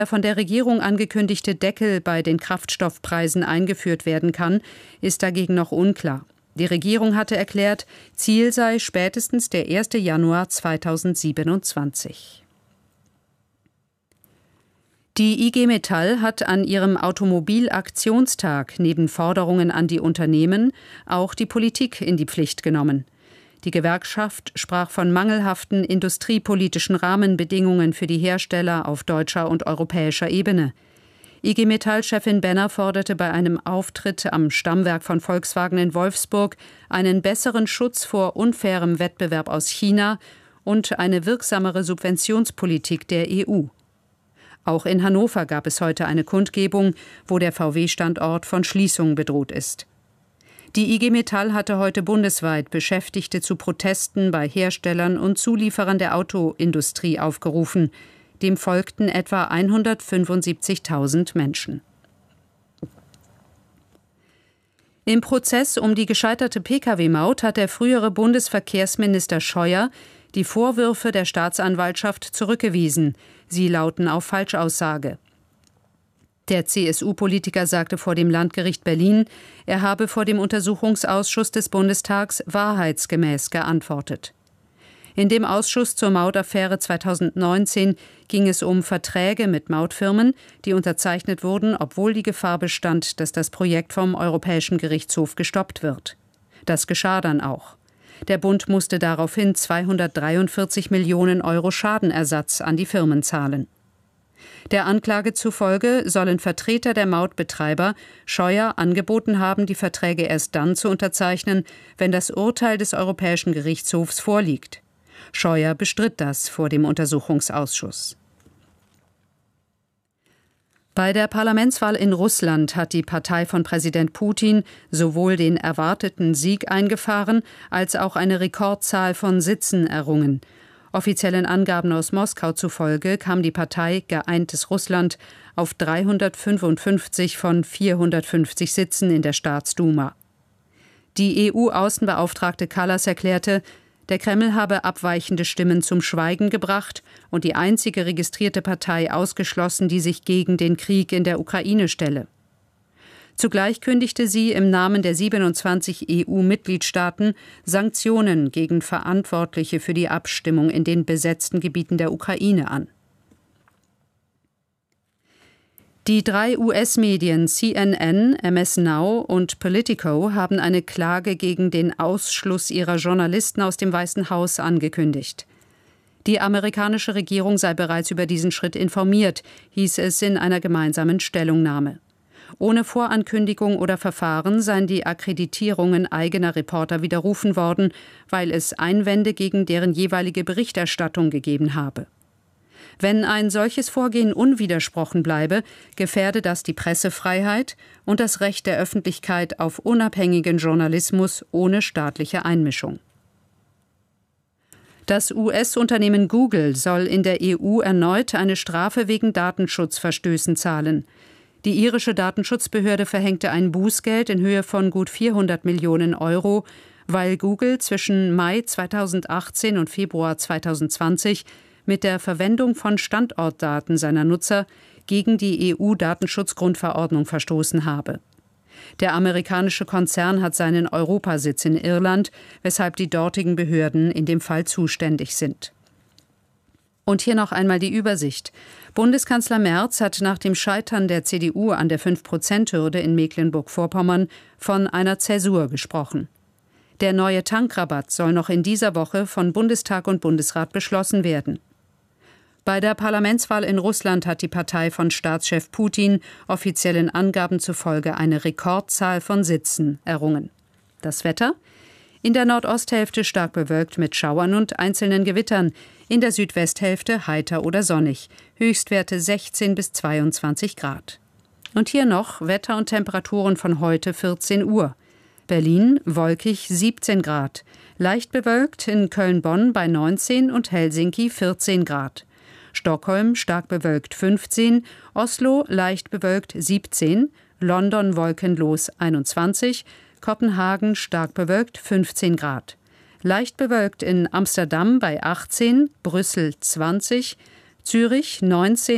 von der Regierung angekündigte Deckel bei den Kraftstoffpreisen eingeführt werden kann, ist dagegen noch unklar. Die Regierung hatte erklärt, Ziel sei spätestens der 1. Januar 2027. Die IG Metall hat an ihrem Automobilaktionstag neben Forderungen an die Unternehmen auch die Politik in die Pflicht genommen. Die Gewerkschaft sprach von mangelhaften industriepolitischen Rahmenbedingungen für die Hersteller auf deutscher und europäischer Ebene. IG Metall-Chefin Benner forderte bei einem Auftritt am Stammwerk von Volkswagen in Wolfsburg einen besseren Schutz vor unfairem Wettbewerb aus China und eine wirksamere Subventionspolitik der EU. Auch in Hannover gab es heute eine Kundgebung, wo der VW-Standort von Schließung bedroht ist. Die IG Metall hatte heute bundesweit Beschäftigte zu Protesten bei Herstellern und Zulieferern der Autoindustrie aufgerufen. Dem folgten etwa 175.000 Menschen. Im Prozess um die gescheiterte Pkw-Maut hat der frühere Bundesverkehrsminister Scheuer die Vorwürfe der Staatsanwaltschaft zurückgewiesen. Sie lauten auf Falschaussage. Der CSU-Politiker sagte vor dem Landgericht Berlin, er habe vor dem Untersuchungsausschuss des Bundestags wahrheitsgemäß geantwortet. In dem Ausschuss zur Mautaffäre 2019 ging es um Verträge mit Mautfirmen, die unterzeichnet wurden, obwohl die Gefahr bestand, dass das Projekt vom Europäischen Gerichtshof gestoppt wird. Das geschah dann auch. Der Bund musste daraufhin 243 Millionen Euro Schadenersatz an die Firmen zahlen. Der Anklage zufolge sollen Vertreter der Mautbetreiber Scheuer angeboten haben, die Verträge erst dann zu unterzeichnen, wenn das Urteil des Europäischen Gerichtshofs vorliegt. Scheuer bestritt das vor dem Untersuchungsausschuss. Bei der Parlamentswahl in Russland hat die Partei von Präsident Putin sowohl den erwarteten Sieg eingefahren, als auch eine Rekordzahl von Sitzen errungen. Offiziellen Angaben aus Moskau zufolge kam die Partei Geeintes Russland auf 355 von 450 Sitzen in der Staatsduma. Die EU-Außenbeauftragte Kallas erklärte, der Kreml habe abweichende Stimmen zum Schweigen gebracht und die einzige registrierte Partei ausgeschlossen, die sich gegen den Krieg in der Ukraine stelle. Zugleich kündigte sie im Namen der 27 EU-Mitgliedstaaten Sanktionen gegen Verantwortliche für die Abstimmung in den besetzten Gebieten der Ukraine an. Die 3 US-Medien CNN, MS Now und Politico haben eine Klage gegen den Ausschluss ihrer Journalisten aus dem Weißen Haus angekündigt. Die amerikanische Regierung sei bereits über diesen Schritt informiert, hieß es in einer gemeinsamen Stellungnahme. Ohne Vorankündigung oder Verfahren seien die Akkreditierungen eigener Reporter widerrufen worden, weil es Einwände gegen deren jeweilige Berichterstattung gegeben habe. Wenn ein solches Vorgehen unwidersprochen bleibe, gefährde das die Pressefreiheit und das Recht der Öffentlichkeit auf unabhängigen Journalismus ohne staatliche Einmischung. Das US-Unternehmen Google soll in der EU erneut eine Strafe wegen Datenschutzverstößen zahlen. Die irische Datenschutzbehörde verhängte ein Bußgeld in Höhe von gut 400 Millionen Euro, weil Google zwischen Mai 2018 und Februar 2020 mit der Verwendung von Standortdaten seiner Nutzer gegen die EU-Datenschutzgrundverordnung verstoßen habe. Der amerikanische Konzern hat seinen Europasitz in Irland, weshalb die dortigen Behörden in dem Fall zuständig sind. Und hier noch einmal die Übersicht. Bundeskanzler Merz hat nach dem Scheitern der CDU an der 5%-Hürde in Mecklenburg-Vorpommern von einer Zäsur gesprochen. Der neue Tankrabatt soll noch in dieser Woche von Bundestag und Bundesrat beschlossen werden. Bei der Parlamentswahl in Russland hat die Partei von Staatschef Putin offiziellen Angaben zufolge eine Rekordzahl von Sitzen errungen. Das Wetter? In der Nordosthälfte stark bewölkt mit Schauern und einzelnen Gewittern, in der Südwesthälfte heiter oder sonnig, Höchstwerte 16 bis 22 Grad. Und hier noch Wetter und Temperaturen von heute 14 Uhr. Berlin wolkig 17 Grad, leicht bewölkt in Köln-Bonn bei 19 und Helsinki 14 Grad. Stockholm stark bewölkt 15, Oslo leicht bewölkt 17, London wolkenlos 21, Kopenhagen stark bewölkt 15 Grad. Leicht bewölkt in Amsterdam bei 18, Brüssel 20, Zürich 19,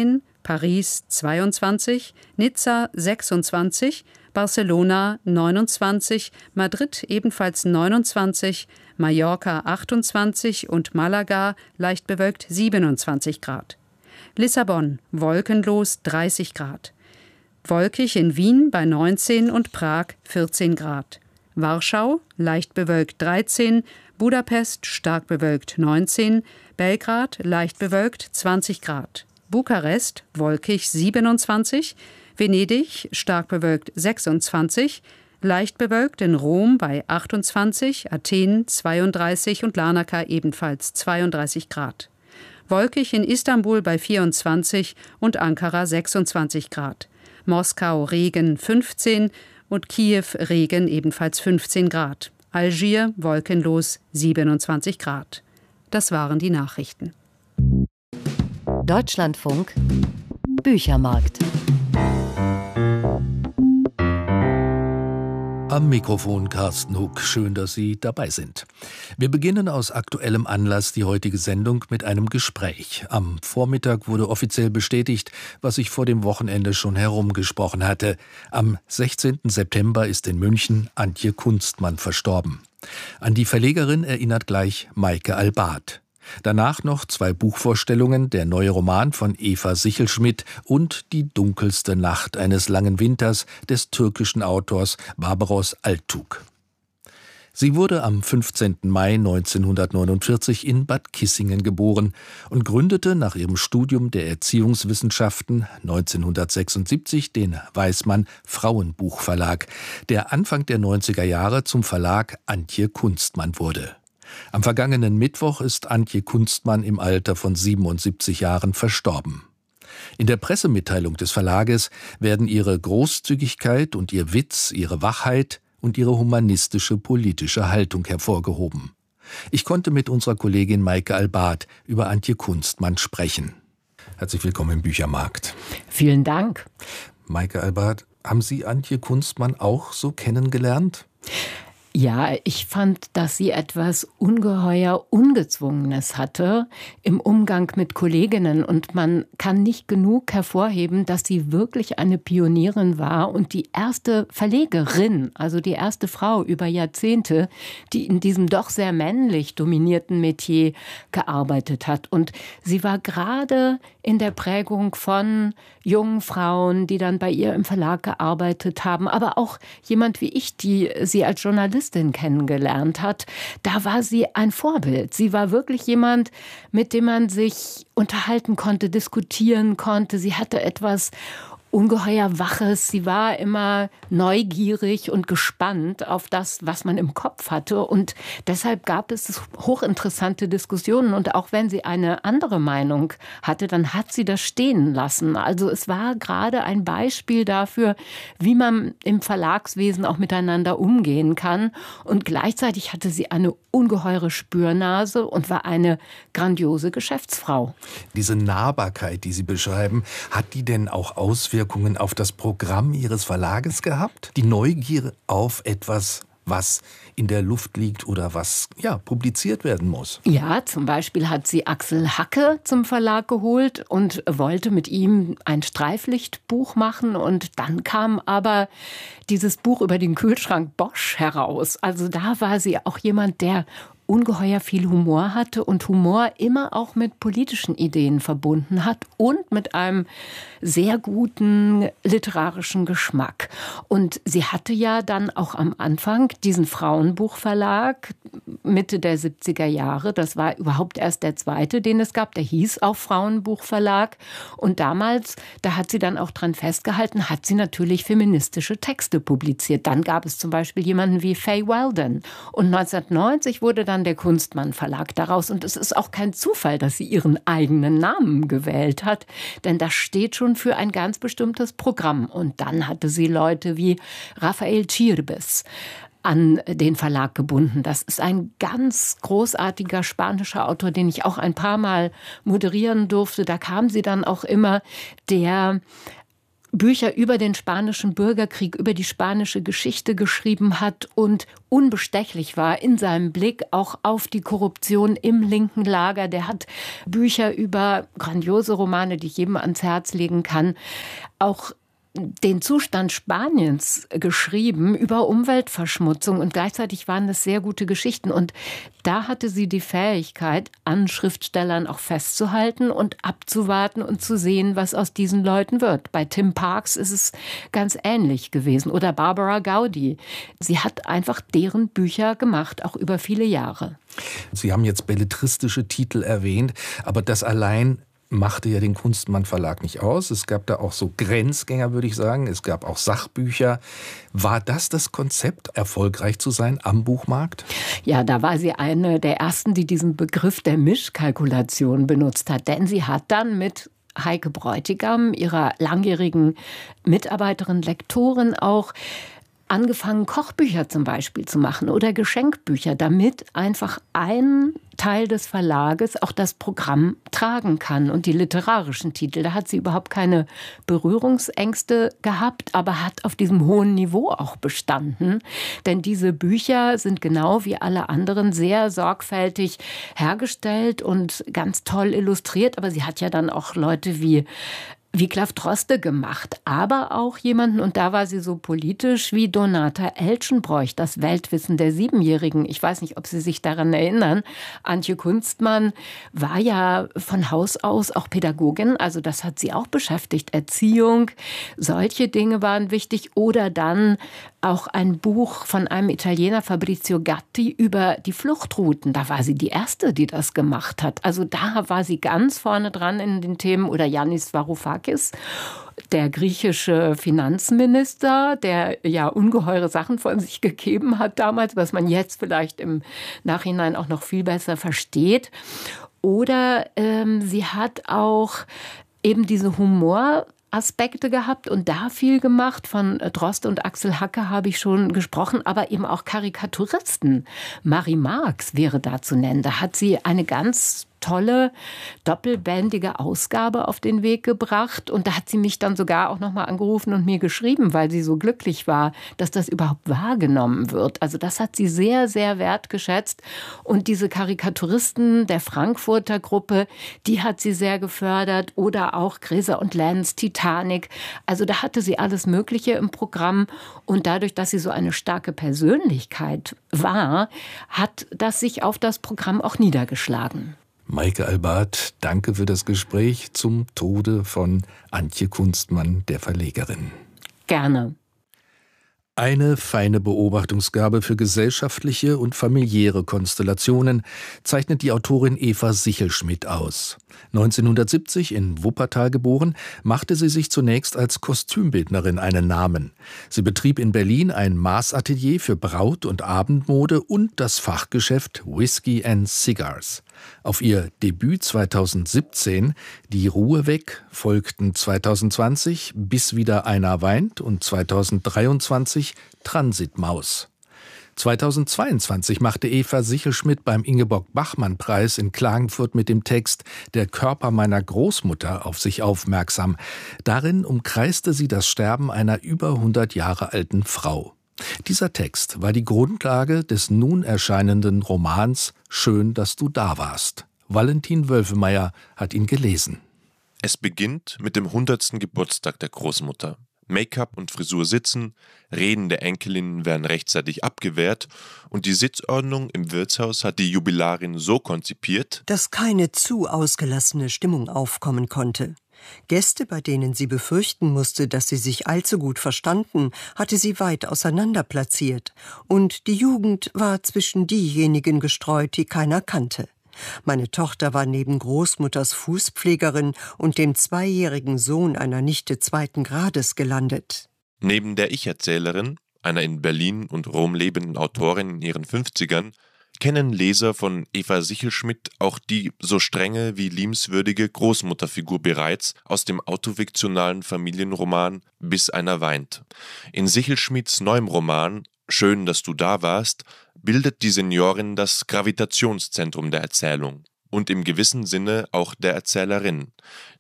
Paris 22, Nizza 26, Barcelona 29, Madrid ebenfalls 29, Mallorca 28 und Malaga leicht bewölkt 27 Grad. Lissabon wolkenlos 30 Grad. Wolkig in Wien bei 19 und Prag 14 Grad. Warschau leicht bewölkt 13, Budapest stark bewölkt 19, Belgrad leicht bewölkt 20 Grad. Bukarest wolkig 27, Venedig stark bewölkt 26, leicht bewölkt in Rom bei 28, Athen 32 und Larnaca ebenfalls 32 Grad. Wolkig in Istanbul bei 24 und Ankara 26 Grad. Moskau Regen 15 und Kiew Regen ebenfalls 15 Grad. Algier wolkenlos 27 Grad. Das waren die Nachrichten. Deutschlandfunk Büchermarkt. Am Mikrofon Carsten Huck. Schön, dass Sie dabei sind. Wir beginnen aus aktuellem Anlass die heutige Sendung mit einem Gespräch. Am Vormittag wurde offiziell bestätigt, was ich vor dem Wochenende schon herumgesprochen hatte. Am 16. September ist in München Antje Kunstmann verstorben. An die Verlegerin erinnert gleich Maike Albart. Danach noch 2 Buchvorstellungen, der neue Roman von Eva Sichelschmidt und Die dunkelste Nacht eines langen Winters des türkischen Autors Barbaros Altuk. Sie wurde am 15. Mai 1949 in Bad Kissingen geboren und gründete nach ihrem Studium der Erziehungswissenschaften 1976 den Weismann Frauenbuchverlag, der Anfang der 90er Jahre zum Verlag Antje Kunstmann wurde. Am vergangenen Mittwoch ist Antje Kunstmann im Alter von 77 Jahren verstorben. In der Pressemitteilung des Verlages werden ihre Großzügigkeit und ihr Witz, ihre Wachheit und ihre humanistische politische Haltung hervorgehoben. Ich konnte mit unserer Kollegin Maike Albart über Antje Kunstmann sprechen. Herzlich willkommen im Büchermarkt. Vielen Dank. Maike Albart, haben Sie Antje Kunstmann auch so kennengelernt? Ja, ich fand, dass sie etwas ungeheuer Ungezwungenes hatte im Umgang mit Kolleginnen. Und man kann nicht genug hervorheben, dass sie wirklich eine Pionierin war und die erste Verlegerin, also die erste Frau über Jahrzehnte, die in diesem doch sehr männlich dominierten Metier gearbeitet hat. Und sie war gerade in der Prägung von jungen Frauen, die dann bei ihr im Verlag gearbeitet haben, aber auch jemand wie ich, die sie als Journalistin kennengelernt hat, da war sie ein Vorbild. Sie war wirklich jemand, mit dem man sich unterhalten konnte, diskutieren konnte. Sie hatte etwas ungeheuer Waches. Sie war immer neugierig und gespannt auf das, was man im Kopf hatte. Und deshalb gab es hochinteressante Diskussionen. Und auch wenn sie eine andere Meinung hatte, dann hat sie das stehen lassen. Also es war gerade ein Beispiel dafür, wie man im Verlagswesen auch miteinander umgehen kann. Und gleichzeitig hatte sie eine ungeheure Spürnase und war eine grandiose Geschäftsfrau. Diese Nahbarkeit, die Sie beschreiben, hat die denn auch Auswirkungen auf das Programm Ihres Verlages gehabt? Die Neugier auf etwas, was in der Luft liegt oder was publiziert werden muss? Ja, zum Beispiel hat sie Axel Hacke zum Verlag geholt und wollte mit ihm ein Streiflichtbuch machen. Und dann kam aber dieses Buch über den Kühlschrank Bosch heraus. Also da war sie auch jemand, der ungeheuer viel Humor hatte und Humor immer auch mit politischen Ideen verbunden hat und mit einem sehr guten literarischen Geschmack. Und sie hatte ja dann auch am Anfang diesen Frauenbuchverlag Mitte der 70er Jahre. Das war überhaupt erst der zweite, den es gab. Der hieß auch Frauenbuchverlag. Und damals, da hat sie dann auch dran festgehalten, hat sie natürlich feministische Texte publiziert. Dann gab es zum Beispiel jemanden wie Fay Weldon. Und 1990 wurde dann der Kunstmann Verlag daraus. Und es ist auch kein Zufall, dass sie ihren eigenen Namen gewählt hat. Denn das steht schon für ein ganz bestimmtes Programm. Und dann hatte sie Leute wie Rafael Chirbes an den Verlag gebunden. Das ist ein ganz großartiger spanischer Autor, den ich auch ein paar Mal moderieren durfte. Da kam sie dann auch immer, der Bücher über den spanischen Bürgerkrieg, über die spanische Geschichte geschrieben hat und unbestechlich war in seinem Blick auch auf die Korruption im linken Lager. Der hat Bücher über grandiose Romane, die ich jedem ans Herz legen kann, auch den Zustand Spaniens geschrieben über Umweltverschmutzung und gleichzeitig waren das sehr gute Geschichten und da hatte sie die Fähigkeit, an Schriftstellern auch festzuhalten und abzuwarten und zu sehen, was aus diesen Leuten wird. Bei Tim Parks ist es ganz ähnlich gewesen oder Barbara Gaudi. Sie hat einfach deren Bücher gemacht, auch über viele Jahre. Sie haben jetzt belletristische Titel erwähnt, aber das allein machte ja den Kunstmann Verlag nicht aus. Es gab da auch so Grenzgänger, würde ich sagen. Es gab auch Sachbücher. War das Konzept, erfolgreich zu sein am Buchmarkt? Ja, da war sie eine der ersten, die diesen Begriff der Mischkalkulation benutzt hat. Denn sie hat dann mit Heike Bräutigam, ihrer langjährigen Mitarbeiterin, Lektorin auch, angefangen, Kochbücher zum Beispiel zu machen oder Geschenkbücher, damit einfach ein Teil des Verlages auch das Programm tragen kann und die literarischen Titel. Da hat sie überhaupt keine Berührungsängste gehabt, aber hat auf diesem hohen Niveau auch bestanden. Denn diese Bücher sind genau wie alle anderen sehr sorgfältig hergestellt und ganz toll illustriert. Aber sie hat ja dann auch Leute wie Wiglaf Droste gemacht, aber auch jemanden, und da war sie so politisch, wie Donata Elschenbroich, das Weltwissen der Siebenjährigen. Ich weiß nicht, ob Sie sich daran erinnern. Antje Kunstmann war ja von Haus aus auch Pädagogin, also das hat sie auch beschäftigt. Erziehung, solche Dinge waren wichtig. Oder dann auch ein Buch von einem Italiener, Fabrizio Gatti, über die Fluchtrouten. Da war sie die Erste, die das gemacht hat. Also da war sie ganz vorne dran in den Themen. Oder Yannis Varoufakis, der griechische Finanzminister, der ja ungeheure Sachen von sich gegeben hat damals, was man jetzt vielleicht im Nachhinein auch noch viel besser versteht. Oder sie hat auch eben diese Humoraspekte gehabt und da viel gemacht. Von Droste und Axel Hacke habe ich schon gesprochen, aber eben auch Karikaturisten. Marie Marx wäre da zu nennen. Da hat sie eine ganz tolle, doppelbändige Ausgabe auf den Weg gebracht. Und da hat sie mich dann sogar auch nochmal angerufen und mir geschrieben, weil sie so glücklich war, dass das überhaupt wahrgenommen wird. Also das hat sie sehr, sehr wertgeschätzt. Und diese Karikaturisten der Frankfurter Gruppe, die hat sie sehr gefördert. Oder auch Gräser und Lenz, Titanic. Also da hatte sie alles Mögliche im Programm. Und dadurch, dass sie so eine starke Persönlichkeit war, hat das sich auf das Programm auch niedergeschlagen. Maike Albart, danke für das Gespräch zum Tode von Antje Kunstmann, der Verlegerin. Gerne. Eine feine Beobachtungsgabe für gesellschaftliche und familiäre Konstellationen zeichnet die Autorin Eva Sichelschmidt aus. 1970 in Wuppertal geboren, machte sie sich zunächst als Kostümbildnerin einen Namen. Sie betrieb in Berlin ein Maßatelier für Braut- und Abendmode und das Fachgeschäft Whisky and Cigars. Auf ihr Debüt 2017, Die Ruhe weg, folgten 2020 Bis wieder einer weint und 2023 Transitmaus. 2022 machte Eva Sichelschmidt beim Ingeborg-Bachmann-Preis in Klagenfurt mit dem Text »Der Körper meiner Großmutter« auf sich aufmerksam. Darin umkreiste sie das Sterben einer über 100 Jahre alten Frau. Dieser Text war die Grundlage des nun erscheinenden Romans »Schön, dass du da warst«. Valentin Wölfemeyer hat ihn gelesen. Es beginnt mit dem 100. Geburtstag der Großmutter. Make-up und Frisur sitzen, Reden der Enkelinnen werden rechtzeitig abgewehrt und die Sitzordnung im Wirtshaus hat die Jubilarin so konzipiert, dass keine zu ausgelassene Stimmung aufkommen konnte. Gäste, bei denen sie befürchten musste, dass sie sich allzu gut verstanden, hatte sie weit auseinander platziert. Und die Jugend war zwischen diejenigen gestreut, die keiner kannte. Meine Tochter war neben Großmutters Fußpflegerin und dem 2-jährigen Sohn einer Nichte 2. Grades gelandet. Neben der Ich-Erzählerin, einer in Berlin und Rom lebenden Autorin in ihren 50ern, kennen Leser von Eva Sichelschmidt auch die so strenge wie liebenswürdige Großmutterfigur bereits aus dem autofiktionalen Familienroman Bis einer weint. In Sichelschmidts neuem Roman »Schön, dass du da warst« bildet die Seniorin das Gravitationszentrum der Erzählung und im gewissen Sinne auch der Erzählerin.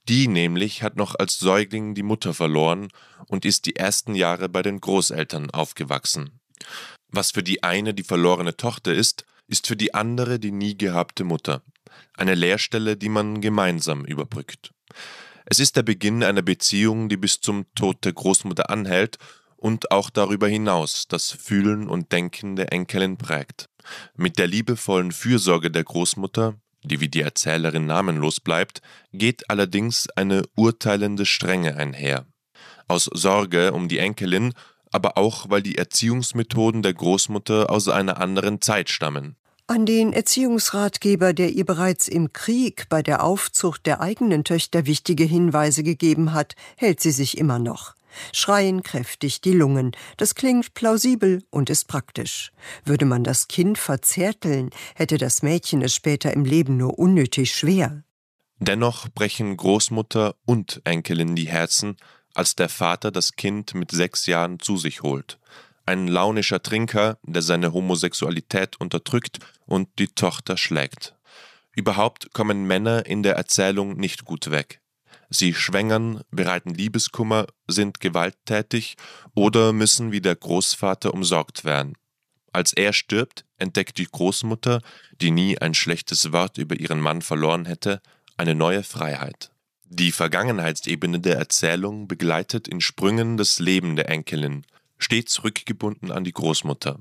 Die nämlich hat noch als Säugling die Mutter verloren und ist die ersten Jahre bei den Großeltern aufgewachsen. Was für die eine die verlorene Tochter ist, ist für die andere die nie gehabte Mutter. Eine Leerstelle, die man gemeinsam überbrückt. Es ist der Beginn einer Beziehung, die bis zum Tod der Großmutter anhält und auch darüber hinaus das Fühlen und Denken der Enkelin prägt. Mit der liebevollen Fürsorge der Großmutter, die wie die Erzählerin namenlos bleibt, geht allerdings eine urteilende Strenge einher. Aus Sorge um die Enkelin, aber auch, weil die Erziehungsmethoden der Großmutter aus einer anderen Zeit stammen. An den Erziehungsratgeber, der ihr bereits im Krieg bei der Aufzucht der eigenen Töchter wichtige Hinweise gegeben hat, hält sie sich immer noch. Schreien kräftig die Lungen, das klingt plausibel und ist praktisch. Würde man das Kind verzärteln, hätte das Mädchen es später im Leben nur unnötig schwer. Dennoch brechen Großmutter und Enkelin die Herzen, als der Vater das Kind mit 6 Jahren zu sich holt. Ein launischer Trinker, der seine Homosexualität unterdrückt und die Tochter schlägt. Überhaupt kommen Männer in der Erzählung nicht gut weg. Sie schwängern, bereiten Liebeskummer, sind gewalttätig oder müssen wie der Großvater umsorgt werden. Als er stirbt, entdeckt die Großmutter, die nie ein schlechtes Wort über ihren Mann verloren hätte, eine neue Freiheit. Die Vergangenheitsebene der Erzählung begleitet in Sprüngen das Leben der Enkelin, stets rückgebunden an die Großmutter.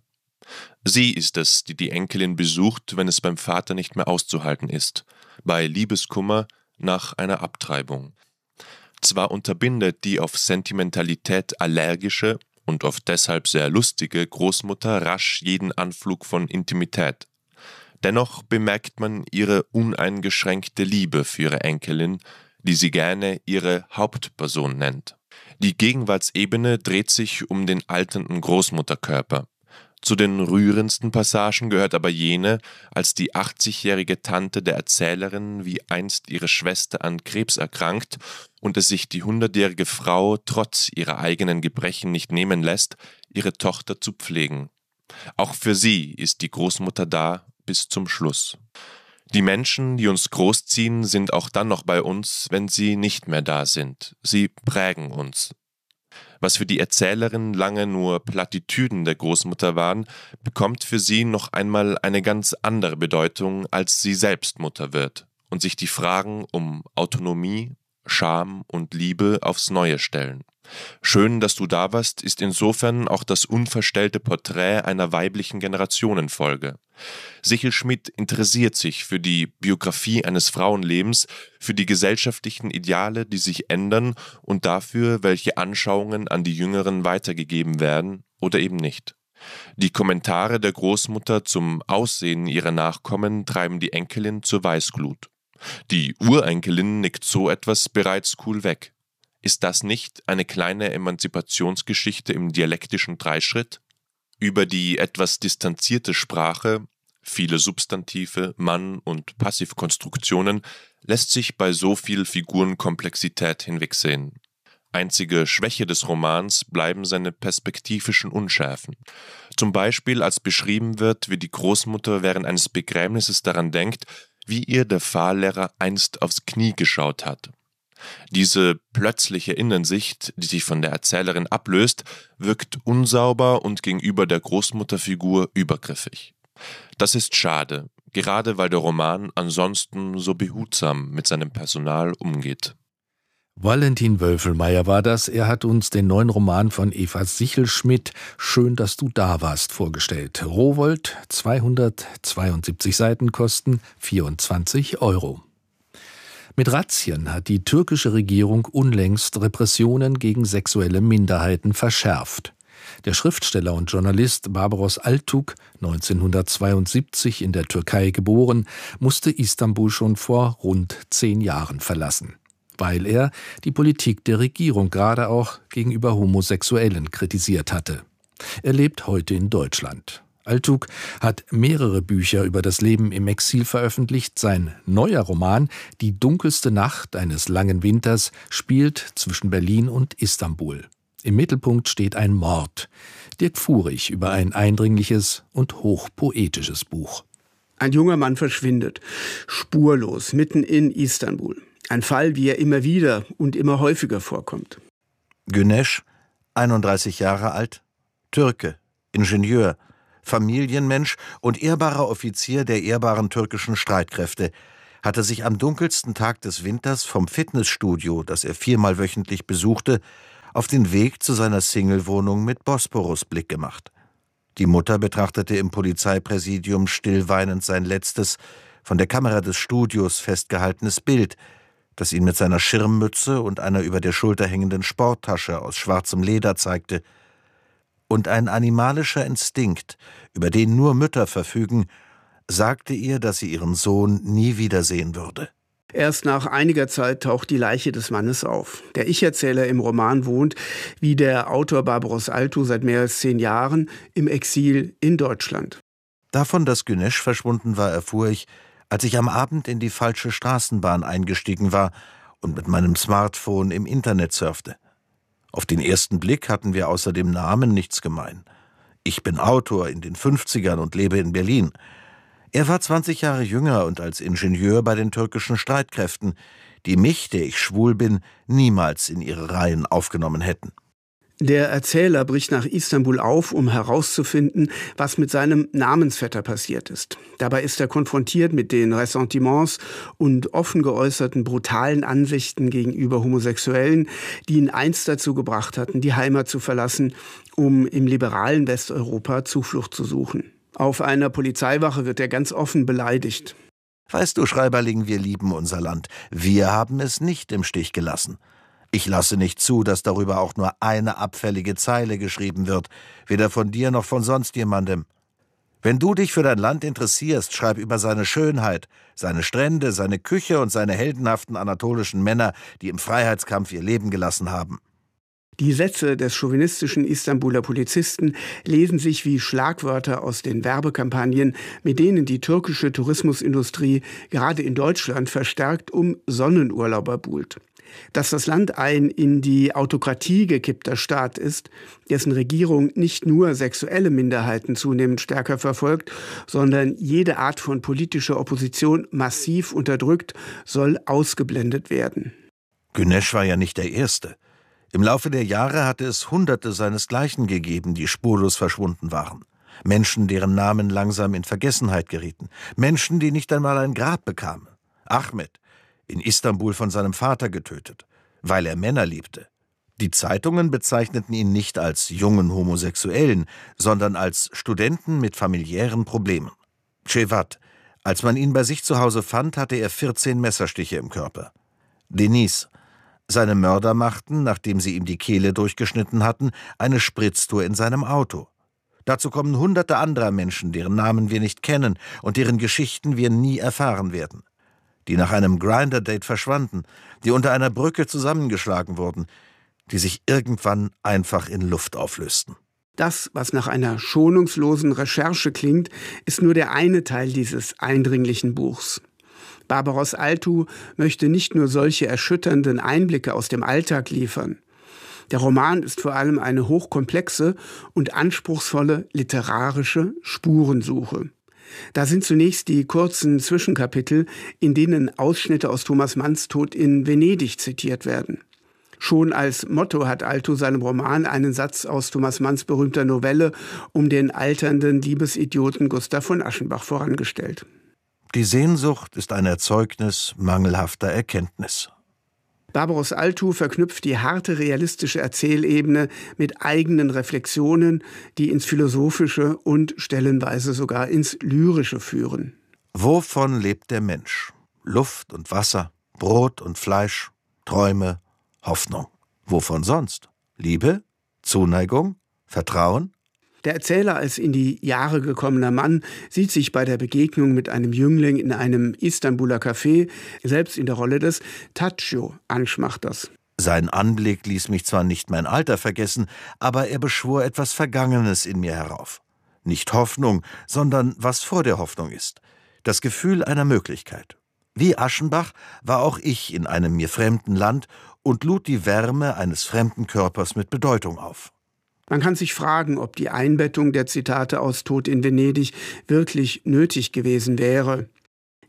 Sie ist es, die die Enkelin besucht, wenn es beim Vater nicht mehr auszuhalten ist, bei Liebeskummer nach einer Abtreibung. Zwar unterbindet die auf Sentimentalität allergische und oft deshalb sehr lustige Großmutter rasch jeden Anflug von Intimität. Dennoch bemerkt man ihre uneingeschränkte Liebe für ihre Enkelin, die sie gerne ihre Hauptperson nennt. Die Gegenwartsebene dreht sich um den alternden Großmutterkörper. Zu den rührendsten Passagen gehört aber jene, als die 80-jährige Tante der Erzählerin wie einst ihre Schwester an Krebs erkrankt und es sich die 100-jährige Frau trotz ihrer eigenen Gebrechen nicht nehmen lässt, ihre Tochter zu pflegen. Auch für sie ist die Großmutter da bis zum Schluss. Die Menschen, die uns großziehen, sind auch dann noch bei uns, wenn sie nicht mehr da sind. Sie prägen uns. Was für die Erzählerin lange nur Plattitüden der Großmutter waren, bekommt für sie noch einmal eine ganz andere Bedeutung, als sie selbst Mutter wird und sich die Fragen um Autonomie, Scham und Liebe aufs Neue stellen. Schön, dass du da warst, ist insofern auch das unverstellte Porträt einer weiblichen Generationenfolge. Sichelschmidt interessiert sich für die Biografie eines Frauenlebens, für die gesellschaftlichen Ideale, die sich ändern und dafür, welche Anschauungen an die Jüngeren weitergegeben werden oder eben nicht. Die Kommentare der Großmutter zum Aussehen ihrer Nachkommen treiben die Enkelin zur Weißglut. Die Urenkelin nickt so etwas bereits cool weg. Ist das nicht eine kleine Emanzipationsgeschichte im dialektischen Dreischritt? Über die etwas distanzierte Sprache, viele Substantive, Mann- und Passivkonstruktionen lässt sich bei so viel Figurenkomplexität hinwegsehen. Einzige Schwäche des Romans bleiben seine perspektivischen Unschärfen. Zum Beispiel, als beschrieben wird, wie die Großmutter während eines Begräbnisses daran denkt, wie ihr der Fahrlehrer einst aufs Knie geschaut hat. Diese plötzliche Innensicht, die sich von der Erzählerin ablöst, wirkt unsauber und gegenüber der Großmutterfigur übergriffig. Das ist schade, gerade weil der Roman ansonsten so behutsam mit seinem Personal umgeht. Valentin Wölfelmeier war das. Er hat uns den neuen Roman von Eva Sichelschmidt, Schön, dass du da warst, vorgestellt. Rowohlt, 272 Seiten, kosten 24 €. Mit Razzien hat die türkische Regierung unlängst Repressionen gegen sexuelle Minderheiten verschärft. Der Schriftsteller und Journalist Barbaros Altuk, 1972 in der Türkei geboren, musste Istanbul schon vor rund 10 Jahren verlassen, weil er die Politik der Regierung gerade auch gegenüber Homosexuellen kritisiert hatte. Er lebt heute in Deutschland. Altuk hat mehrere Bücher über das Leben im Exil veröffentlicht. Sein neuer Roman »Die dunkelste Nacht eines langen Winters« spielt zwischen Berlin und Istanbul. Im Mittelpunkt steht ein Mord. Dirk Furich über ein eindringliches und hochpoetisches Buch. Ein junger Mann verschwindet, spurlos, mitten in Istanbul. Ein Fall, wie er immer wieder und immer häufiger vorkommt. Güneş, 31 Jahre alt, Türke, Ingenieur, Familienmensch und ehrbarer Offizier der ehrbaren türkischen Streitkräfte, hatte sich am dunkelsten Tag des Winters vom Fitnessstudio, das er 4-mal wöchentlich besuchte, auf den Weg zu seiner Singlewohnung mit Bosporusblick gemacht. Die Mutter betrachtete im Polizeipräsidium stillweinend sein letztes, von der Kamera des Studios festgehaltenes Bild, das ihn mit seiner Schirmmütze und einer über der Schulter hängenden Sporttasche aus schwarzem Leder zeigte. Und ein animalischer Instinkt, über den nur Mütter verfügen, sagte ihr, dass sie ihren Sohn nie wiedersehen würde. Erst nach einiger Zeit taucht die Leiche des Mannes auf. Der Ich-Erzähler im Roman wohnt, wie der Autor Barbaros Altu, seit mehr als 10 Jahren im Exil in Deutschland. Davon, dass Güneş verschwunden war, erfuhr ich, als ich am Abend in die falsche Straßenbahn eingestiegen war und mit meinem Smartphone im Internet surfte. Auf den ersten Blick hatten wir außer dem Namen nichts gemein. Ich bin Autor in den 50ern und lebe in Berlin. Er war 20 Jahre jünger und als Ingenieur bei den türkischen Streitkräften, die mich, der ich schwul bin, niemals in ihre Reihen aufgenommen hätten. Der Erzähler bricht nach Istanbul auf, um herauszufinden, was mit seinem Namensvetter passiert ist. Dabei ist er konfrontiert mit den Ressentiments und offen geäußerten brutalen Ansichten gegenüber Homosexuellen, die ihn einst dazu gebracht hatten, die Heimat zu verlassen, um im liberalen Westeuropa Zuflucht zu suchen. Auf einer Polizeiwache wird er ganz offen beleidigt. Weißt du, Schreiberling, wir lieben unser Land. Wir haben es nicht im Stich gelassen. Ich lasse nicht zu, dass darüber auch nur eine abfällige Zeile geschrieben wird, weder von dir noch von sonst jemandem. Wenn du dich für dein Land interessierst, schreib über seine Schönheit, seine Strände, seine Küche und seine heldenhaften anatolischen Männer, die im Freiheitskampf ihr Leben gelassen haben. Die Sätze des chauvinistischen Istanbuler Polizisten lesen sich wie Schlagwörter aus den Werbekampagnen, mit denen die türkische Tourismusindustrie gerade in Deutschland verstärkt um Sonnenurlauber buhlt. Dass das Land ein in die Autokratie gekippter Staat ist, dessen Regierung nicht nur sexuelle Minderheiten zunehmend stärker verfolgt, sondern jede Art von politischer Opposition massiv unterdrückt, soll ausgeblendet werden. Güneş war ja nicht der Erste. Im Laufe der Jahre hatte es Hunderte seinesgleichen gegeben, die spurlos verschwunden waren. Menschen, deren Namen langsam in Vergessenheit gerieten. Menschen, die nicht einmal ein Grab bekamen. Ahmet, in Istanbul von seinem Vater getötet, weil er Männer liebte. Die Zeitungen bezeichneten ihn nicht als jungen Homosexuellen, sondern als Studenten mit familiären Problemen. Cevat, als man ihn bei sich zu Hause fand, hatte er 14 Messerstiche im Körper. Deniz, seine Mörder machten, nachdem sie ihm die Kehle durchgeschnitten hatten, eine Spritztour in seinem Auto. Dazu kommen Hunderte anderer Menschen, deren Namen wir nicht kennen und deren Geschichten wir nie erfahren werden. Die nach einem Grindr-Date verschwanden, die unter einer Brücke zusammengeschlagen wurden, die sich irgendwann einfach in Luft auflösten. Das, was nach einer schonungslosen Recherche klingt, ist nur der eine Teil dieses eindringlichen Buchs. Barbaros Altu möchte nicht nur solche erschütternden Einblicke aus dem Alltag liefern. Der Roman ist vor allem eine hochkomplexe und anspruchsvolle literarische Spurensuche. Da sind zunächst die kurzen Zwischenkapitel, in denen Ausschnitte aus Thomas Manns Tod in Venedig zitiert werden. Schon als Motto hat Altu seinem Roman einen Satz aus Thomas Manns berühmter Novelle um den alternden Liebesidioten Gustav von Aschenbach vorangestellt. Die Sehnsucht ist ein Erzeugnis mangelhafter Erkenntnis. Barbaros Altu verknüpft die harte realistische Erzählebene mit eigenen Reflexionen, die ins Philosophische und stellenweise sogar ins Lyrische führen. Wovon lebt der Mensch? Luft und Wasser, Brot und Fleisch, Träume, Hoffnung. Wovon sonst? Liebe, Zuneigung, Vertrauen? Der Erzähler als in die Jahre gekommener Mann sieht sich bei der Begegnung mit einem Jüngling in einem Istanbuler Café selbst in der Rolle des Tadzio Anschmachters. Sein Anblick ließ mich zwar nicht mein Alter vergessen, aber er beschwor etwas Vergangenes in mir herauf. Nicht Hoffnung, sondern was vor der Hoffnung ist. Das Gefühl einer Möglichkeit. Wie Aschenbach war auch ich in einem mir fremden Land und lud die Wärme eines fremden Körpers mit Bedeutung auf. Man kann sich fragen, ob die Einbettung der Zitate aus Tod in Venedig wirklich nötig gewesen wäre.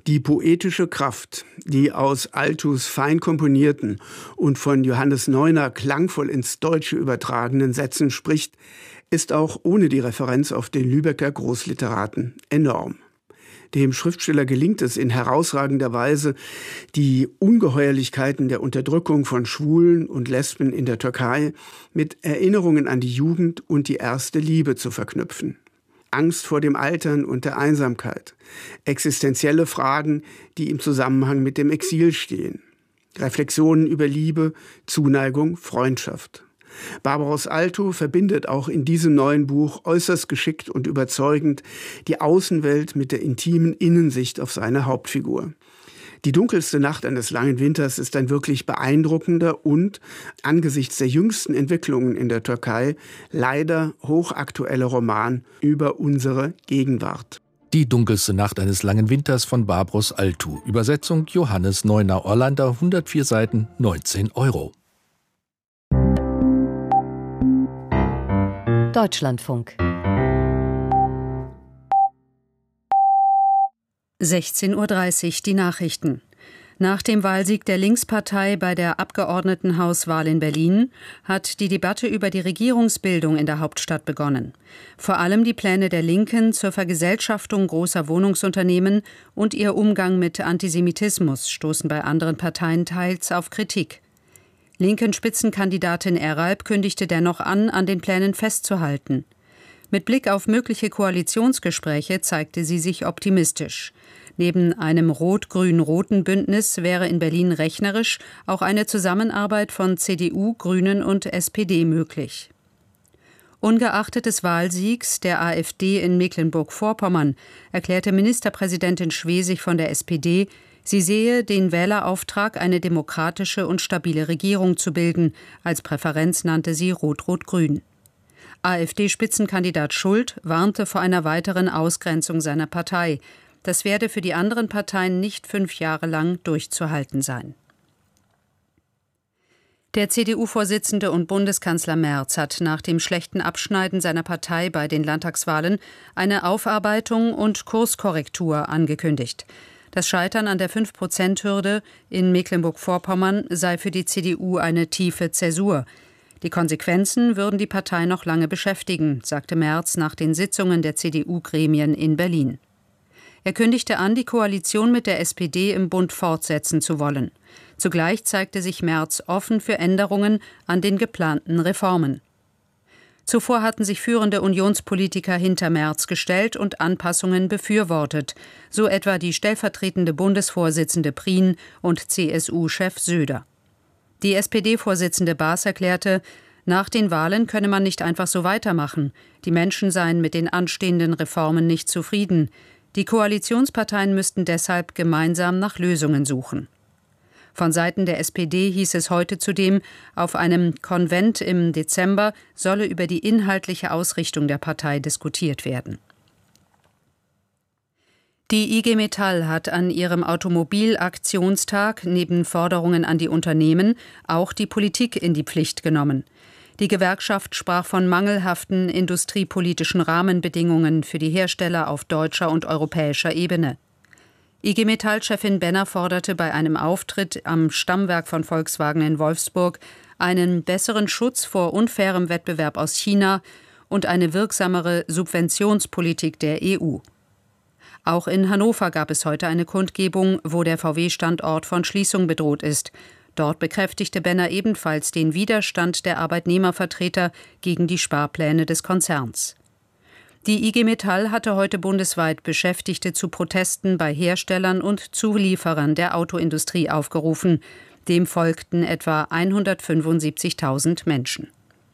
Die poetische Kraft, die aus Altus fein komponierten und von Johannes Neuner klangvoll ins Deutsche übertragenen Sätzen spricht, ist auch ohne die Referenz auf den Lübecker Großliteraten enorm. Dem Schriftsteller gelingt es in herausragender Weise, die Ungeheuerlichkeiten der Unterdrückung von Schwulen und Lesben in der Türkei mit Erinnerungen an die Jugend und die erste Liebe zu verknüpfen. Angst vor dem Altern und der Einsamkeit, existenzielle Fragen, die im Zusammenhang mit dem Exil stehen, Reflexionen über Liebe, Zuneigung, Freundschaft. Barbaros Altu verbindet auch in diesem neuen Buch äußerst geschickt und überzeugend die Außenwelt mit der intimen Innensicht auf seine Hauptfigur. Die dunkelste Nacht eines langen Winters ist ein wirklich beeindruckender und, angesichts der jüngsten Entwicklungen in der Türkei, leider hochaktueller Roman über unsere Gegenwart. Die dunkelste Nacht eines langen Winters von Barbaros Altu. Übersetzung Johannes Neuner-Orlander, 104 Seiten, 19 €. Deutschlandfunk. 16:30 Uhr die Nachrichten. Nach dem Wahlsieg der Linkspartei bei der Abgeordnetenhauswahl in Berlin hat die Debatte über die Regierungsbildung in der Hauptstadt begonnen. Vor allem die Pläne der Linken zur Vergesellschaftung großer Wohnungsunternehmen und ihr Umgang mit Antisemitismus stoßen bei anderen Parteien teils auf Kritik. Linken Spitzenkandidatin Eralp kündigte dennoch an den Plänen festzuhalten. Mit Blick auf mögliche Koalitionsgespräche zeigte sie sich optimistisch. Neben einem rot-grün-roten Bündnis wäre in Berlin rechnerisch auch eine Zusammenarbeit von CDU, Grünen und SPD möglich. Ungeachtet des Wahlsiegs der AfD in Mecklenburg-Vorpommern erklärte Ministerpräsidentin Schwesig von der SPD, sie sehe den Wählerauftrag, eine demokratische und stabile Regierung zu bilden. Als Präferenz nannte sie Rot-Rot-Grün. AfD-Spitzenkandidat Schult warnte vor einer weiteren Ausgrenzung seiner Partei. Das werde für die anderen Parteien nicht 5 Jahre lang durchzuhalten sein. Der CDU-Vorsitzende und Bundeskanzler Merz hat nach dem schlechten Abschneiden seiner Partei bei den Landtagswahlen eine Aufarbeitung und Kurskorrektur angekündigt. Das Scheitern an der 5%-Hürde in Mecklenburg-Vorpommern sei für die CDU eine tiefe Zäsur. Die Konsequenzen würden die Partei noch lange beschäftigen, sagte Merz nach den Sitzungen der CDU-Gremien in Berlin. Er kündigte an, die Koalition mit der SPD im Bund fortsetzen zu wollen. Zugleich zeigte sich Merz offen für Änderungen an den geplanten Reformen. Zuvor hatten sich führende Unionspolitiker hinter Merz gestellt und Anpassungen befürwortet, so etwa die stellvertretende Bundesvorsitzende Prien und CSU-Chef Söder. Die SPD-Vorsitzende Baas erklärte, nach den Wahlen könne man nicht einfach so weitermachen. Die Menschen seien mit den anstehenden Reformen nicht zufrieden. Die Koalitionsparteien müssten deshalb gemeinsam nach Lösungen suchen. Von Seiten der SPD hieß es heute zudem, auf einem Konvent im Dezember solle über die inhaltliche Ausrichtung der Partei diskutiert werden. Die IG Metall hat an ihrem Automobilaktionstag neben Forderungen an die Unternehmen auch die Politik in die Pflicht genommen. Die Gewerkschaft sprach von mangelhaften industriepolitischen Rahmenbedingungen für die Hersteller auf deutscher und europäischer Ebene. IG Metall-Chefin Benner forderte bei einem Auftritt am Stammwerk von Volkswagen in Wolfsburg einen besseren Schutz vor unfairem Wettbewerb aus China und eine wirksamere Subventionspolitik der EU. Auch in Hannover gab es heute eine Kundgebung, wo der VW-Standort von Schließung bedroht ist. Dort bekräftigte Benner ebenfalls den Widerstand der Arbeitnehmervertreter gegen die Sparpläne des Konzerns. Die IG Metall hatte heute bundesweit Beschäftigte zu Protesten bei Herstellern und Zulieferern der Autoindustrie aufgerufen. Dem folgten etwa 175.000 Menschen.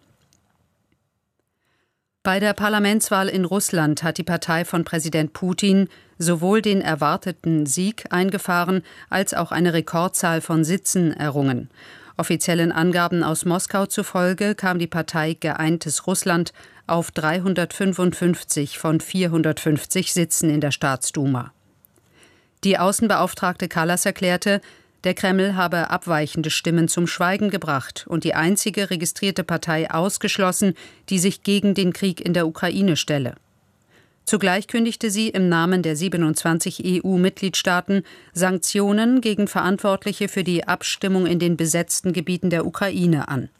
Bei der Parlamentswahl in Russland hat die Partei von Präsident Putin sowohl den erwarteten Sieg eingefahren als auch eine Rekordzahl von Sitzen errungen. Offiziellen Angaben aus Moskau zufolge kam die Partei Geeintes Russland auf 355 von 450 Sitzen in der Staatsduma. Die Außenbeauftragte Kallas erklärte, der Kreml habe abweichende Stimmen zum Schweigen gebracht und die einzige registrierte Partei ausgeschlossen, die sich gegen den Krieg in der Ukraine stelle. Zugleich kündigte sie im Namen der 27 EU-Mitgliedstaaten Sanktionen gegen Verantwortliche für die Abstimmung in den besetzten Gebieten der Ukraine an.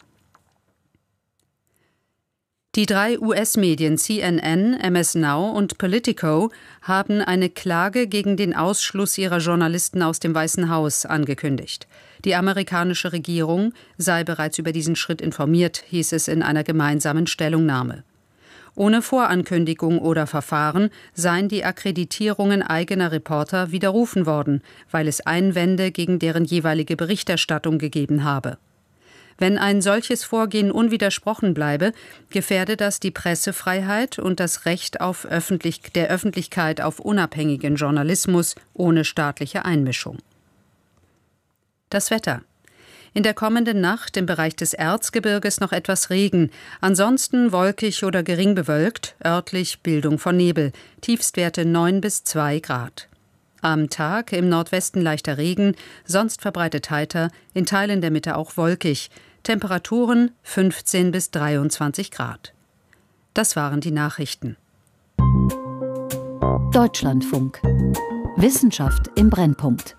Die 3 US-Medien CNN, MS Now und Politico haben eine Klage gegen den Ausschluss ihrer Journalisten aus dem Weißen Haus angekündigt. Die amerikanische Regierung sei bereits über diesen Schritt informiert, hieß es in einer gemeinsamen Stellungnahme. Ohne Vorankündigung oder Verfahren seien die Akkreditierungen eigener Reporter widerrufen worden, weil es Einwände gegen deren jeweilige Berichterstattung gegeben habe. Wenn ein solches Vorgehen unwidersprochen bleibe, gefährde das die Pressefreiheit und das Recht der Öffentlichkeit auf unabhängigen Journalismus ohne staatliche Einmischung. Das Wetter. In der kommenden Nacht im Bereich des Erzgebirges noch etwas Regen, ansonsten wolkig oder gering bewölkt, örtlich Bildung von Nebel, Tiefstwerte 9 bis 2 Grad. Am Tag im Nordwesten leichter Regen, sonst verbreitet heiter, in Teilen der Mitte auch wolkig, Temperaturen 15 bis 23 Grad. Das waren die Nachrichten. Deutschlandfunk. Wissenschaft im Brennpunkt.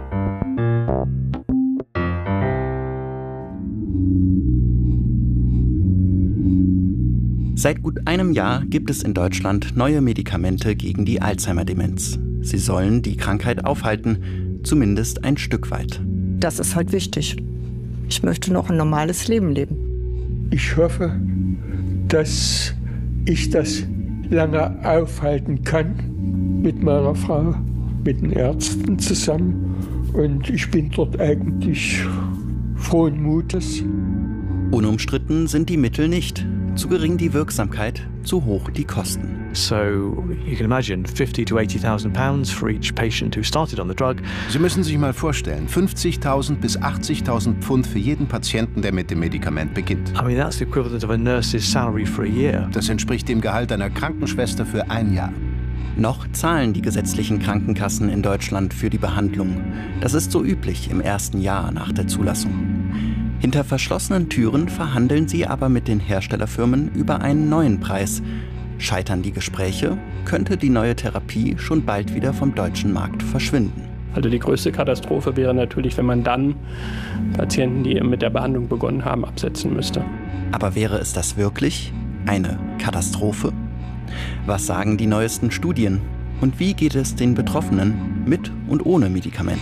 Seit gut einem Jahr gibt es in Deutschland neue Medikamente gegen die Alzheimer-Demenz. Sie sollen die Krankheit aufhalten, zumindest ein Stück weit. Das ist halt wichtig. Ich möchte noch ein normales Leben leben. Ich hoffe, dass ich das lange aufhalten kann mit meiner Frau, mit den Ärzten zusammen. Und ich bin dort eigentlich frohen Mutes. Unumstritten sind die Mittel nicht. Zu gering die Wirksamkeit, zu hoch die Kosten. So you can imagine 50 to 80,000 pounds for each patient who started on the drug. Sie müssen sich mal vorstellen, 50.000 bis 80.000 Pfund für jeden Patienten, der mit dem Medikament beginnt. I mean, that's the equivalent of a nurse's salary for a year. Das entspricht dem Gehalt einer Krankenschwester für ein Jahr. Noch zahlen die gesetzlichen Krankenkassen in Deutschland für die Behandlung. Das ist so üblich im ersten Jahr nach der Zulassung. Hinter verschlossenen Türen verhandeln sie aber mit den Herstellerfirmen über einen neuen Preis. Scheitern die Gespräche, könnte die neue Therapie schon bald wieder vom deutschen Markt verschwinden. Also die größte Katastrophe wäre natürlich, wenn man dann Patienten, die mit der Behandlung begonnen haben, absetzen müsste. Aber wäre es das wirklich? Eine Katastrophe? Was sagen die neuesten Studien? Und wie geht es den Betroffenen mit und ohne Medikament?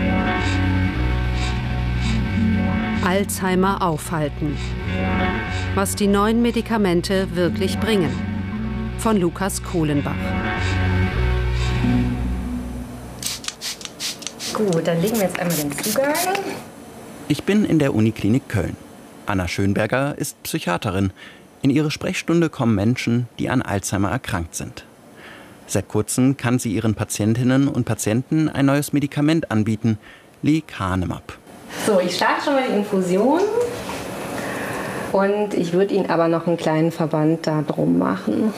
Alzheimer aufhalten. Was die neuen Medikamente wirklich bringen. Von Lukas Kohlenbach. Gut, dann legen wir jetzt einmal den Zugang. Ich bin in der Uniklinik Köln. Anna Schönberger ist Psychiaterin. In ihre Sprechstunde kommen Menschen, die an Alzheimer erkrankt sind. Seit kurzem kann sie ihren Patientinnen und Patienten ein neues Medikament anbieten, Lecanemab. So, ich starte schon mal die Infusion und ich würde Ihnen aber noch einen kleinen Verband da drum machen.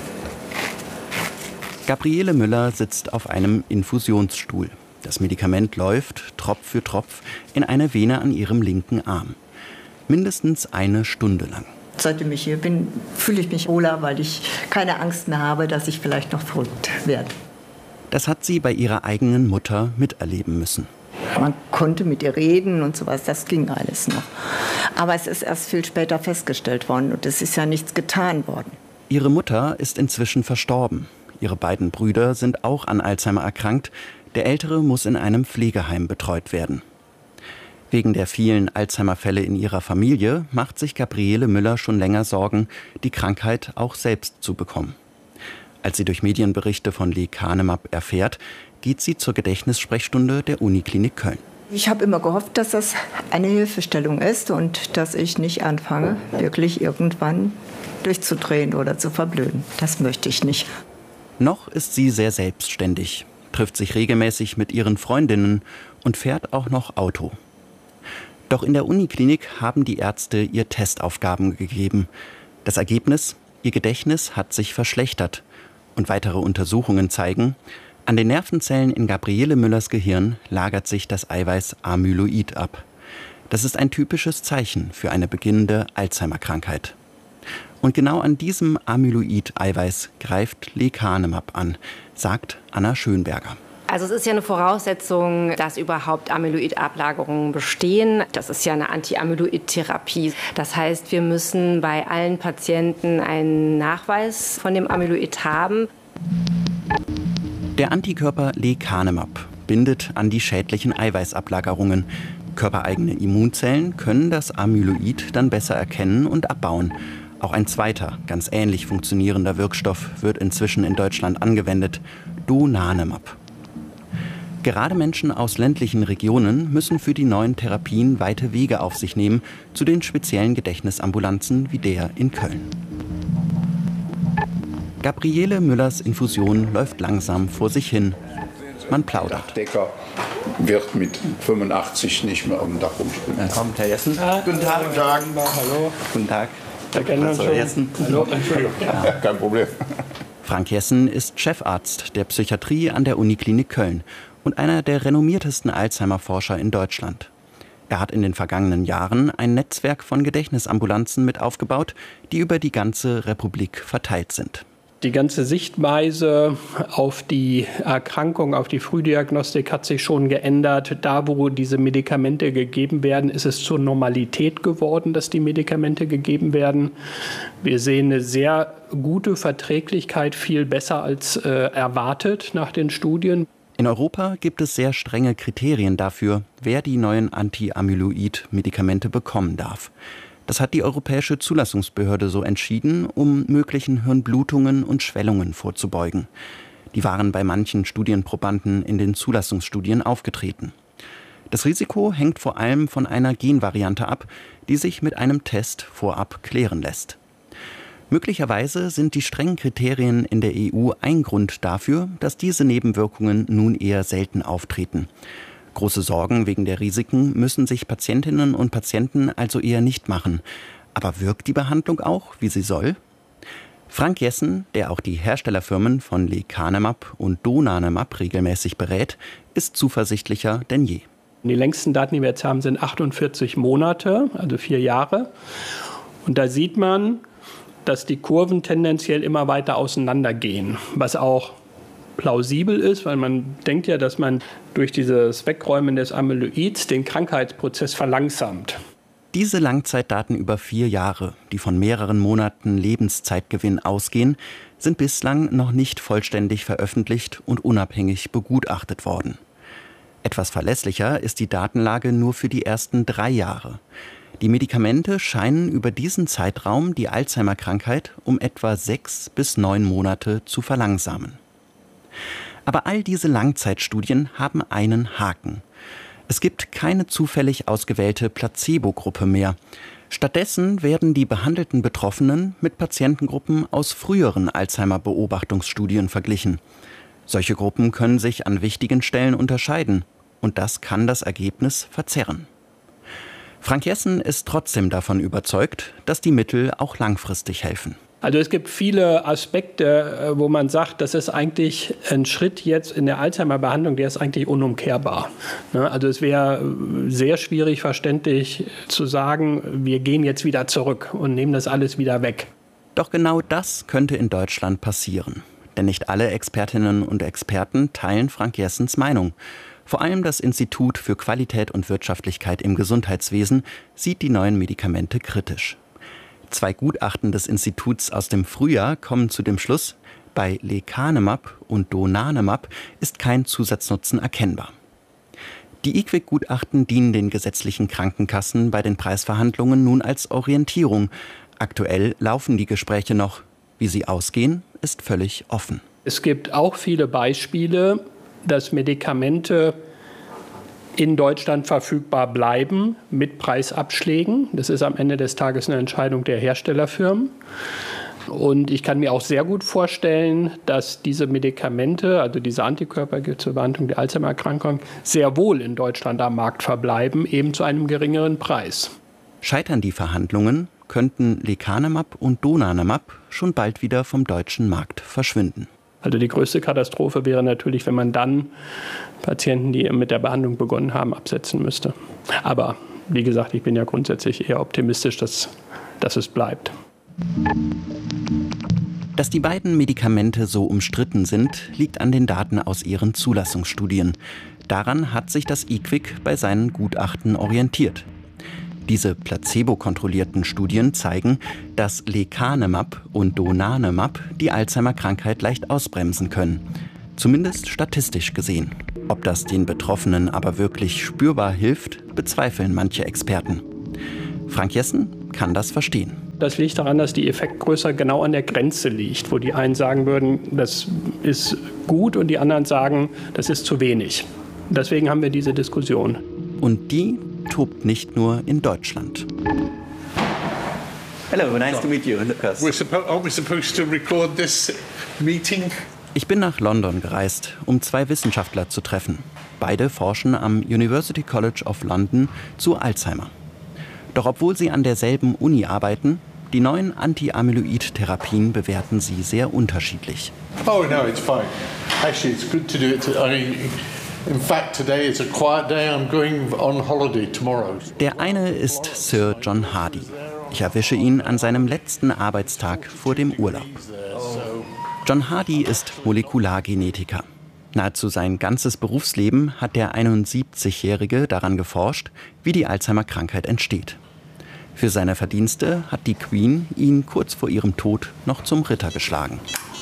Gabriele Müller sitzt auf einem Infusionsstuhl. Das Medikament läuft, Tropf für Tropf, in eine Vene an ihrem linken Arm. Mindestens eine Stunde lang. Seitdem ich hier bin, fühle ich mich wohler, weil ich keine Angst mehr habe, dass ich vielleicht noch verrückt werde. Das hat sie bei ihrer eigenen Mutter miterleben müssen. Man konnte mit ihr reden und sowas, das ging alles noch. Aber es ist erst viel später festgestellt worden und es ist ja nichts getan worden. Ihre Mutter ist inzwischen verstorben. Ihre beiden Brüder sind auch an Alzheimer erkrankt. Der Ältere muss in einem Pflegeheim betreut werden. Wegen der vielen Alzheimer-Fälle in ihrer Familie macht sich Gabriele Müller schon länger Sorgen, die Krankheit auch selbst zu bekommen. Als sie durch Medienberichte von Lecanemab erfährt, geht sie zur Gedächtnissprechstunde der Uniklinik Köln. Ich habe immer gehofft, dass das eine Hilfestellung ist und dass ich nicht anfange, wirklich irgendwann durchzudrehen oder zu verblöden. Das möchte ich nicht. Noch ist sie sehr selbstständig, trifft sich regelmäßig mit ihren Freundinnen und fährt auch noch Auto. Doch in der Uniklinik haben die Ärzte ihr Testaufgaben gegeben. Das Ergebnis: ihr Gedächtnis hat sich verschlechtert. Und weitere Untersuchungen zeigen, an den Nervenzellen in Gabriele Müllers Gehirn lagert sich das Eiweiß Amyloid ab. Das ist ein typisches Zeichen für eine beginnende Alzheimer-Krankheit. Und genau an diesem Amyloid-Eiweiß greift Lecanemab an, sagt Anna Schönberger. Also es ist ja eine Voraussetzung, dass überhaupt Amyloid-Ablagerungen bestehen. Das ist ja eine Anti-Amyloid-Therapie. Das heißt, wir müssen bei allen Patienten einen Nachweis von dem Amyloid haben. Der Antikörper Lecanemab bindet an die schädlichen Eiweißablagerungen. Körpereigene Immunzellen können das Amyloid dann besser erkennen und abbauen. Auch ein zweiter, ganz ähnlich funktionierender Wirkstoff wird inzwischen in Deutschland angewendet, Donanemab. Gerade Menschen aus ländlichen Regionen müssen für die neuen Therapien weite Wege auf sich nehmen, zu den speziellen Gedächtnisambulanzen wie der in Köln. Gabriele Müllers Infusion läuft langsam vor sich hin. Man plaudert. Der Dachdecker wird mit 85 nicht mehr auf dem Dach rumspringen. Dann kommt Herr Jessen. Guten Tag. Guten Tag. Hallo. Guten Tag. Professor Jessen. Hallo. Entschuldigung. Ja, kein Problem. Frank Jessen ist Chefarzt der Psychiatrie an der Uniklinik Köln und einer der renommiertesten Alzheimer-Forscher in Deutschland. Er hat in den vergangenen Jahren ein Netzwerk von Gedächtnisambulanzen mit aufgebaut, die über die ganze Republik verteilt sind. Die ganze Sichtweise auf die Erkrankung, auf die Frühdiagnostik hat sich schon geändert. Da, wo diese Medikamente gegeben werden, ist es zur Normalität geworden, dass die Medikamente gegeben werden. Wir sehen eine sehr gute Verträglichkeit, viel besser als erwartet nach den Studien. In Europa gibt es sehr strenge Kriterien dafür, wer die neuen Anti-Amyloid-Medikamente bekommen darf. Das hat die Europäische Zulassungsbehörde so entschieden, um möglichen Hirnblutungen und Schwellungen vorzubeugen. Die waren bei manchen Studienprobanden in den Zulassungsstudien aufgetreten. Das Risiko hängt vor allem von einer Genvariante ab, die sich mit einem Test vorab klären lässt. Möglicherweise sind die strengen Kriterien in der EU ein Grund dafür, dass diese Nebenwirkungen nun eher selten auftreten. Große Sorgen wegen der Risiken müssen sich Patientinnen und Patienten also eher nicht machen. Aber wirkt die Behandlung auch, wie sie soll? Frank Jessen, der auch die Herstellerfirmen von Lecanemab und Donanemab regelmäßig berät, ist zuversichtlicher denn je. Die längsten Daten, die wir jetzt haben, sind 48 Monate, also 4 Jahre. Und da sieht man, dass die Kurven tendenziell immer weiter auseinandergehen, was auch plausibel ist, weil man denkt ja, dass man durch dieses Wegräumen des Amyloids den Krankheitsprozess verlangsamt. Diese Langzeitdaten über 4 Jahre, die von mehreren Monaten Lebenszeitgewinn ausgehen, sind bislang noch nicht vollständig veröffentlicht und unabhängig begutachtet worden. Etwas verlässlicher ist die Datenlage nur für die ersten 3 Jahre. Die Medikamente scheinen über diesen Zeitraum die Alzheimer-Krankheit um etwa 6 bis 9 Monate zu verlangsamen. Aber all diese Langzeitstudien haben einen Haken. Es gibt keine zufällig ausgewählte Placebo-Gruppe mehr. Stattdessen werden die behandelten Betroffenen mit Patientengruppen aus früheren Alzheimer-Beobachtungsstudien verglichen. Solche Gruppen können sich an wichtigen Stellen unterscheiden und das kann das Ergebnis verzerren. Frank Jessen ist trotzdem davon überzeugt, dass die Mittel auch langfristig helfen. Also es gibt viele Aspekte, wo man sagt, das ist eigentlich ein Schritt jetzt in der Alzheimer-Behandlung, der ist eigentlich unumkehrbar. Also es wäre sehr schwierig verständlich zu sagen, wir gehen jetzt wieder zurück und nehmen das alles wieder weg. Doch genau das könnte in Deutschland passieren. Denn nicht alle Expertinnen und Experten teilen Frank Jessens Meinung. Vor allem das Institut für Qualität und Wirtschaftlichkeit im Gesundheitswesen sieht die neuen Medikamente kritisch. 2 Gutachten des Instituts aus dem Frühjahr kommen zu dem Schluss, bei Lecanemab und Donanemab ist kein Zusatznutzen erkennbar. Die IQWiC-Gutachten dienen den gesetzlichen Krankenkassen bei den Preisverhandlungen nun als Orientierung. Aktuell laufen die Gespräche noch. Wie sie ausgehen, ist völlig offen. Es gibt auch viele Beispiele, dass Medikamente in Deutschland verfügbar bleiben mit Preisabschlägen. Das ist am Ende des Tages eine Entscheidung der Herstellerfirmen. Und ich kann mir auch sehr gut vorstellen, dass diese Medikamente, also diese Antikörper zur Behandlung der Alzheimer-Erkrankung, sehr wohl in Deutschland am Markt verbleiben, eben zu einem geringeren Preis. Scheitern die Verhandlungen, könnten Lecanemab und Donanemab schon bald wieder vom deutschen Markt verschwinden. Also die größte Katastrophe wäre natürlich, wenn man dann Patienten, die mit der Behandlung begonnen haben, absetzen müsste. Aber wie gesagt, ich bin ja grundsätzlich eher optimistisch, dass es bleibt. Dass die beiden Medikamente so umstritten sind, liegt an den Daten aus ihren Zulassungsstudien. Daran hat sich das IQWiC bei seinen Gutachten orientiert. Diese placebo-kontrollierten Studien zeigen, dass Lecanemab und Donanemab die Alzheimer-Krankheit leicht ausbremsen können. Zumindest statistisch gesehen. Ob das den Betroffenen aber wirklich spürbar hilft, bezweifeln manche Experten. Frank Jessen kann das verstehen. Das liegt daran, dass die Effektgröße genau an der Grenze liegt, wo die einen sagen würden, das ist gut und die anderen sagen, das ist zu wenig. Deswegen haben wir diese Diskussion. Und die tobt nicht nur in Deutschland. Hello, nice to meet you, Lucas. Are we supposed to record this meeting? Ich bin nach London gereist, um 2 Wissenschaftler zu treffen. Beide forschen am University College of London zu Alzheimer. Doch obwohl sie an derselben Uni arbeiten, die neuen Anti-Amyloid-Therapien bewerten sie sehr unterschiedlich. Oh no, it's fine. Actually, it's good to do it. In fact, today is a quiet day. I'm going on holiday tomorrow. Der eine ist Sir John Hardy. Ich erwische ihn an seinem letzten Arbeitstag vor dem Urlaub. John Hardy ist Molekulargenetiker. Nahezu sein ganzes Berufsleben hat der 71-Jährige daran geforscht, wie die Alzheimer-Krankheit entsteht. Für seine Verdienste hat die Queen ihn kurz vor ihrem Tod noch zum Ritter geschlagen.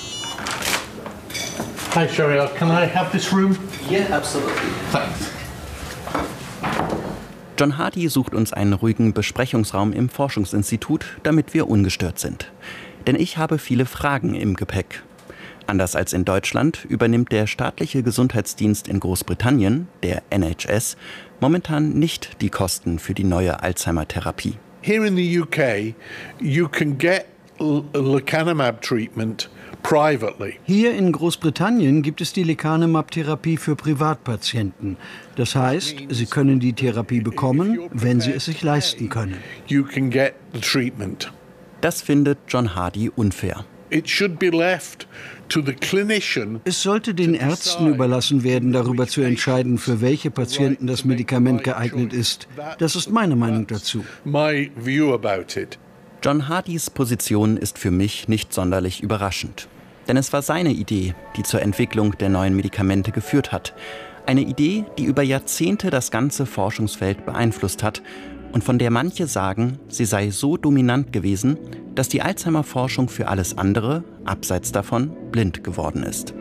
Hi, Shariel. Can I have this room? Yeah, absolutely. Thanks. John Hardy sucht uns einen ruhigen Besprechungsraum im Forschungsinstitut, damit wir ungestört sind. Denn ich habe viele Fragen im Gepäck. Anders als in Deutschland übernimmt der staatliche Gesundheitsdienst in Großbritannien, der NHS, momentan nicht die Kosten für die neue Alzheimer-Therapie. Here in the UK, you can get lecanemab treatment privately. Hier in Großbritannien gibt es die Lecanemab-Therapie für Privatpatienten. Das heißt, sie können die Therapie bekommen, wenn sie es sich leisten können. You can get the treatment. Das findet John Hardy unfair. It should be left to the clinician. Es sollte den Ärzten überlassen werden, darüber zu entscheiden, für welche Patienten das Medikament geeignet ist. Das ist meine Meinung dazu. My view about it. John Hardys Position ist für mich nicht sonderlich überraschend. Denn es war seine Idee, die zur Entwicklung der neuen Medikamente geführt hat. Eine Idee, die über Jahrzehnte das ganze Forschungsfeld beeinflusst hat und von der manche sagen, sie sei so dominant gewesen, dass die Alzheimer-Forschung für alles andere, abseits davon, blind geworden ist.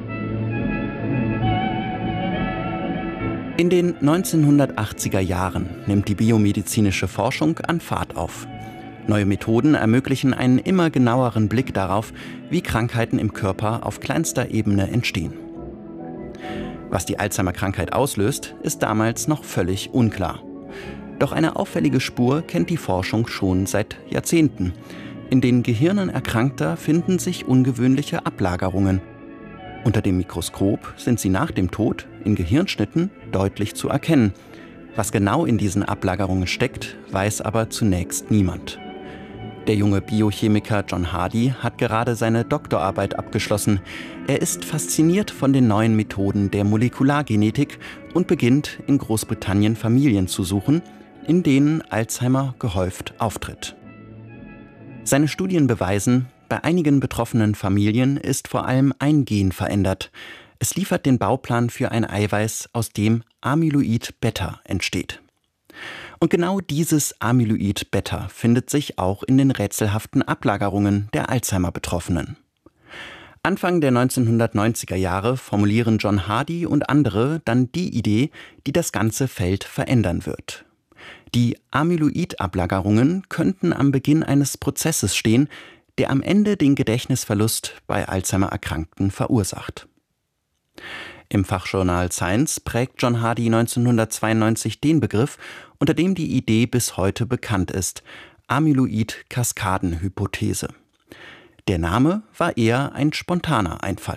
In den 1980er Jahren nimmt die biomedizinische Forschung an Fahrt auf. Neue Methoden ermöglichen einen immer genaueren Blick darauf, wie Krankheiten im Körper auf kleinster Ebene entstehen. Was die Alzheimer-Krankheit auslöst, ist damals noch völlig unklar. Doch eine auffällige Spur kennt die Forschung schon seit Jahrzehnten. In den Gehirnen Erkrankter finden sich ungewöhnliche Ablagerungen. Unter dem Mikroskop sind sie nach dem Tod in Gehirnschnitten deutlich zu erkennen. Was genau in diesen Ablagerungen steckt, weiß aber zunächst niemand. Der junge Biochemiker John Hardy hat gerade seine Doktorarbeit abgeschlossen. Er ist fasziniert von den neuen Methoden der Molekulargenetik und beginnt in Großbritannien Familien zu suchen, in denen Alzheimer gehäuft auftritt. Seine Studien beweisen, bei einigen betroffenen Familien ist vor allem ein Gen verändert. Es liefert den Bauplan für ein Eiweiß, aus dem Amyloid-Beta entsteht. Und genau dieses Amyloid-Beta findet sich auch in den rätselhaften Ablagerungen der Alzheimer-Betroffenen. Anfang der 1990er Jahre formulieren John Hardy und andere dann die Idee, die das ganze Feld verändern wird. Die Amyloid-Ablagerungen könnten am Beginn eines Prozesses stehen, der am Ende den Gedächtnisverlust bei Alzheimer-Erkrankten verursacht. Im Fachjournal Science prägt John Hardy 1992 den Begriff, unter dem die Idee bis heute bekannt ist: Amyloid-Kaskaden-Hypothese. Der Name war eher ein spontaner Einfall.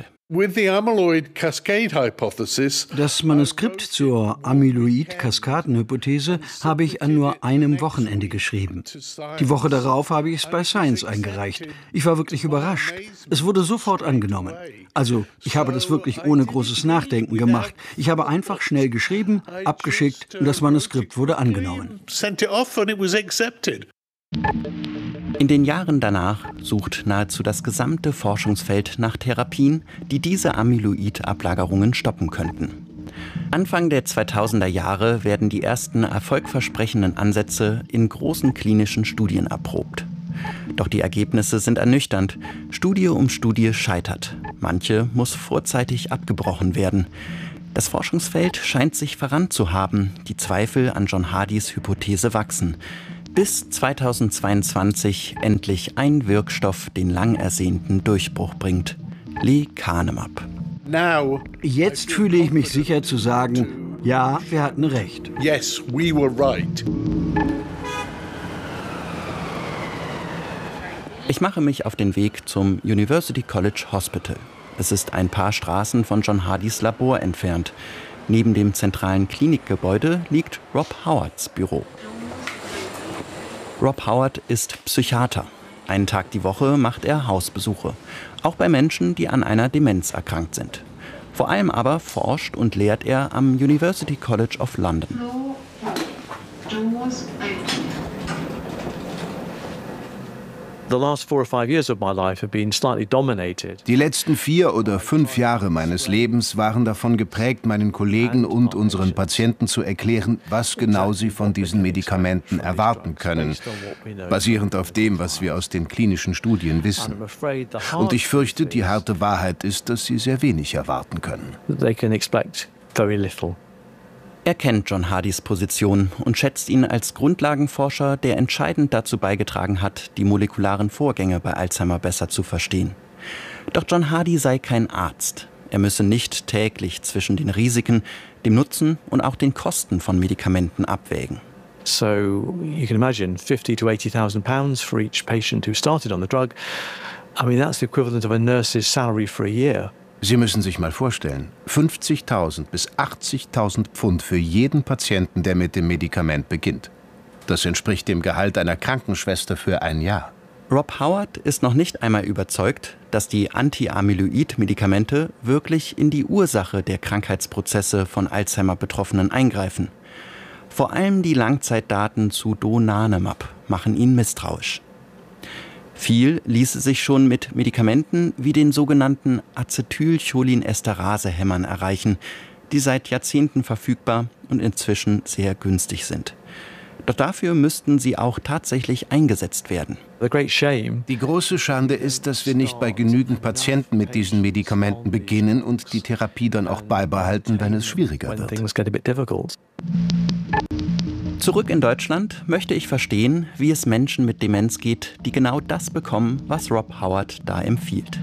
Das Manuskript zur Amyloid-Kaskaden-Hypothese habe ich an nur einem Wochenende geschrieben. Die Woche darauf habe ich es bei Science eingereicht. Ich war wirklich überrascht. Es wurde sofort angenommen. Also, ich habe das wirklich ohne großes Nachdenken gemacht. Ich habe einfach schnell geschrieben, abgeschickt und das Manuskript wurde angenommen. In den Jahren danach sucht nahezu das gesamte Forschungsfeld nach Therapien, die diese Amyloid-Ablagerungen stoppen könnten. Anfang der 2000er Jahre werden die ersten erfolgversprechenden Ansätze in großen klinischen Studien erprobt. Doch die Ergebnisse sind ernüchternd. Studie um Studie scheitert. Manche muss vorzeitig abgebrochen werden. Das Forschungsfeld scheint sich verrannt zu haben. Die Zweifel an John Hardys Hypothese wachsen. Bis 2022 endlich ein Wirkstoff den lang ersehnten Durchbruch bringt. Lecanemab. Jetzt fühle ich mich sicher zu sagen, ja, wir hatten recht. Yes, we were right. Ich mache mich auf den Weg zum University College Hospital. Es ist ein paar Straßen von John Hardys Labor entfernt. Neben dem zentralen Klinikgebäude liegt Rob Howards Büro. Rob Howard ist Psychiater. Einen Tag die Woche macht er Hausbesuche. Auch bei Menschen, die an einer Demenz erkrankt sind. Vor allem aber forscht und lehrt er am University College of London. Die letzten 4 oder 5 Jahre meines Lebens waren davon geprägt, meinen Kollegen und unseren Patienten zu erklären, was genau sie von diesen Medikamenten erwarten können, basierend auf dem, was wir aus den klinischen Studien wissen. Und ich fürchte, die harte Wahrheit ist, dass sie sehr wenig erwarten können. Er kennt John Hardys Position und schätzt ihn als Grundlagenforscher, der entscheidend dazu beigetragen hat, die molekularen Vorgänge bei Alzheimer besser zu verstehen. Doch John Hardy sei kein Arzt. Er müsse nicht täglich zwischen den Risiken, dem Nutzen und auch den Kosten von Medikamenten abwägen. So you can imagine 50 to 80,000 pounds for each patient who started on the drug. I mean, that's the equivalent of a nurse's salary for a year. Sie müssen sich mal vorstellen, 50.000 bis 80.000 Pfund für jeden Patienten, der mit dem Medikament beginnt. Das entspricht dem Gehalt einer Krankenschwester für ein Jahr. Rob Howard ist noch nicht einmal überzeugt, dass die Anti-Amyloid-Medikamente wirklich in die Ursache der Krankheitsprozesse von Alzheimer-Betroffenen eingreifen. Vor allem die Langzeitdaten zu Donanemab machen ihn misstrauisch. Viel ließe sich schon mit Medikamenten wie den sogenannten Acetylcholinesterase-Hämmern erreichen, die seit Jahrzehnten verfügbar und inzwischen sehr günstig sind. Doch dafür müssten sie auch tatsächlich eingesetzt werden. Die große Schande ist, dass wir nicht bei genügend Patienten mit diesen Medikamenten beginnen und die Therapie dann auch beibehalten, wenn es schwieriger wird. Zurück in Deutschland möchte ich verstehen, wie es Menschen mit Demenz geht, die genau das bekommen, was Rob Howard da empfiehlt.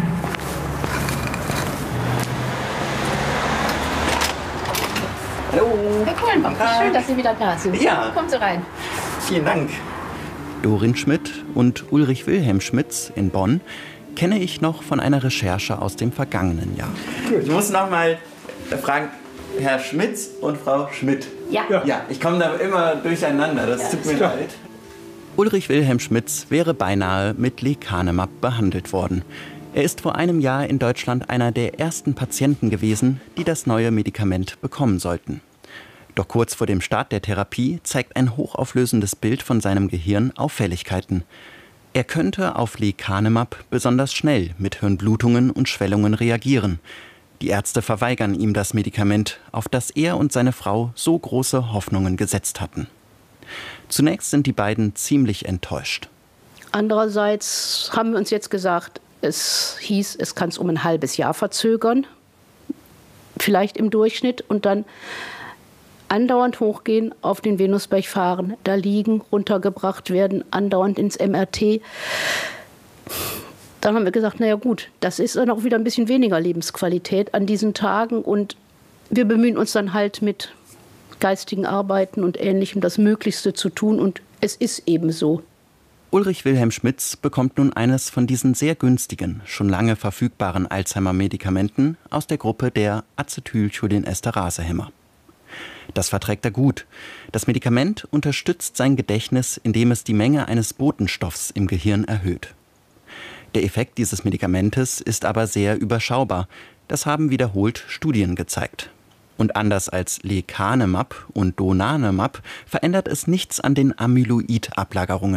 Hallo. Herr Kohlenbaum, schön, dass Sie wieder da sind. Ja. Kommen Sie rein. Vielen Dank. Dorin Schmidt und Ulrich Wilhelm Schmitz in Bonn kenne ich noch von einer Recherche aus dem vergangenen Jahr. Gut, ich muss noch mal fragen, Herr Schmitz und Frau Schmidt. Ja. Ja, ich komme da immer durcheinander, das tut mir leid. Ulrich Wilhelm Schmitz wäre beinahe mit Lecanemab behandelt worden. Er ist vor einem Jahr in Deutschland einer der ersten Patienten gewesen, die das neue Medikament bekommen sollten. Doch kurz vor dem Start der Therapie zeigt ein hochauflösendes Bild von seinem Gehirn Auffälligkeiten. Er könnte auf Lecanemab besonders schnell mit Hirnblutungen und Schwellungen reagieren. Die Ärzte verweigern ihm das Medikament, auf das er und seine Frau so große Hoffnungen gesetzt hatten. Zunächst sind die beiden ziemlich enttäuscht. Andererseits haben wir uns jetzt gesagt, es hieß, es kann es um ein halbes Jahr verzögern, vielleicht im Durchschnitt, und dann andauernd hochgehen, auf den Venusberg fahren, da liegen, runtergebracht werden, andauernd ins MRT. Dann haben wir gesagt, naja gut, das ist dann auch wieder ein bisschen weniger Lebensqualität an diesen Tagen, und wir bemühen uns dann halt mit geistigen Arbeiten und Ähnlichem das Möglichste zu tun, und es ist eben so. Ulrich Wilhelm Schmitz bekommt nun eines von diesen sehr günstigen, schon lange verfügbaren Alzheimer-Medikamenten aus der Gruppe der Acetylcholinesterase-Hämmer. Das verträgt er gut. Das Medikament unterstützt sein Gedächtnis, indem es die Menge eines Botenstoffs im Gehirn erhöht. Der Effekt dieses Medikamentes ist aber sehr überschaubar. Das haben wiederholt Studien gezeigt. Und anders als Lecanemab und Donanemab verändert es nichts an den Amyloid-Ablagerungen.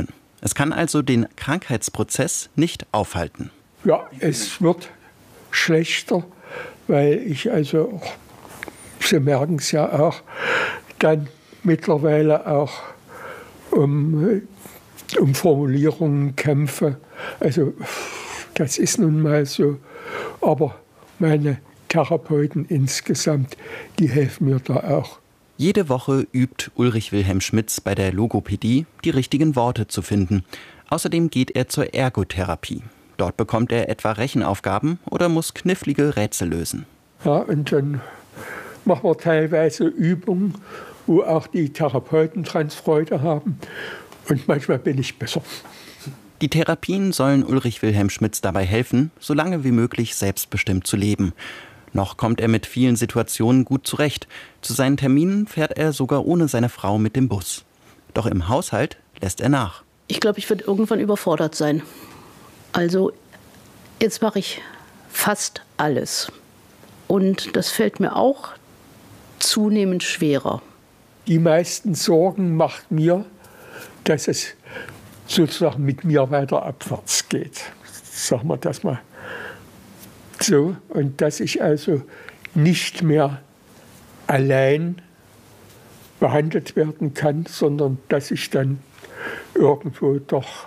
Es kann also den Krankheitsprozess nicht aufhalten. Ja, es wird schlechter, weil ich also, Sie merken es ja auch, dann mittlerweile auch um Formulierungen kämpfe. Also das ist nun mal so. Aber meine Therapeuten insgesamt, die helfen mir da auch. Jede Woche übt Ulrich Wilhelm Schmitz bei der Logopädie, die richtigen Worte zu finden. Außerdem geht er zur Ergotherapie. Dort bekommt er etwa Rechenaufgaben oder muss knifflige Rätsel lösen. Ja, und dann machen wir teilweise Übungen, wo auch die Therapeuten dran Freude haben. Und manchmal bin ich besser. Die Therapien sollen Ulrich Wilhelm Schmitz dabei helfen, so lange wie möglich selbstbestimmt zu leben. Noch kommt er mit vielen Situationen gut zurecht. Zu seinen Terminen fährt er sogar ohne seine Frau mit dem Bus. Doch im Haushalt lässt er nach. Ich glaube, ich werde irgendwann überfordert sein. Also jetzt mache ich fast alles. Und das fällt mir auch zunehmend schwerer. Die meisten Sorgen macht mir, dass es sozusagen mit mir weiter abwärts geht. Sagen wir das mal so. Und dass ich also nicht mehr allein behandelt werden kann, sondern dass ich dann irgendwo doch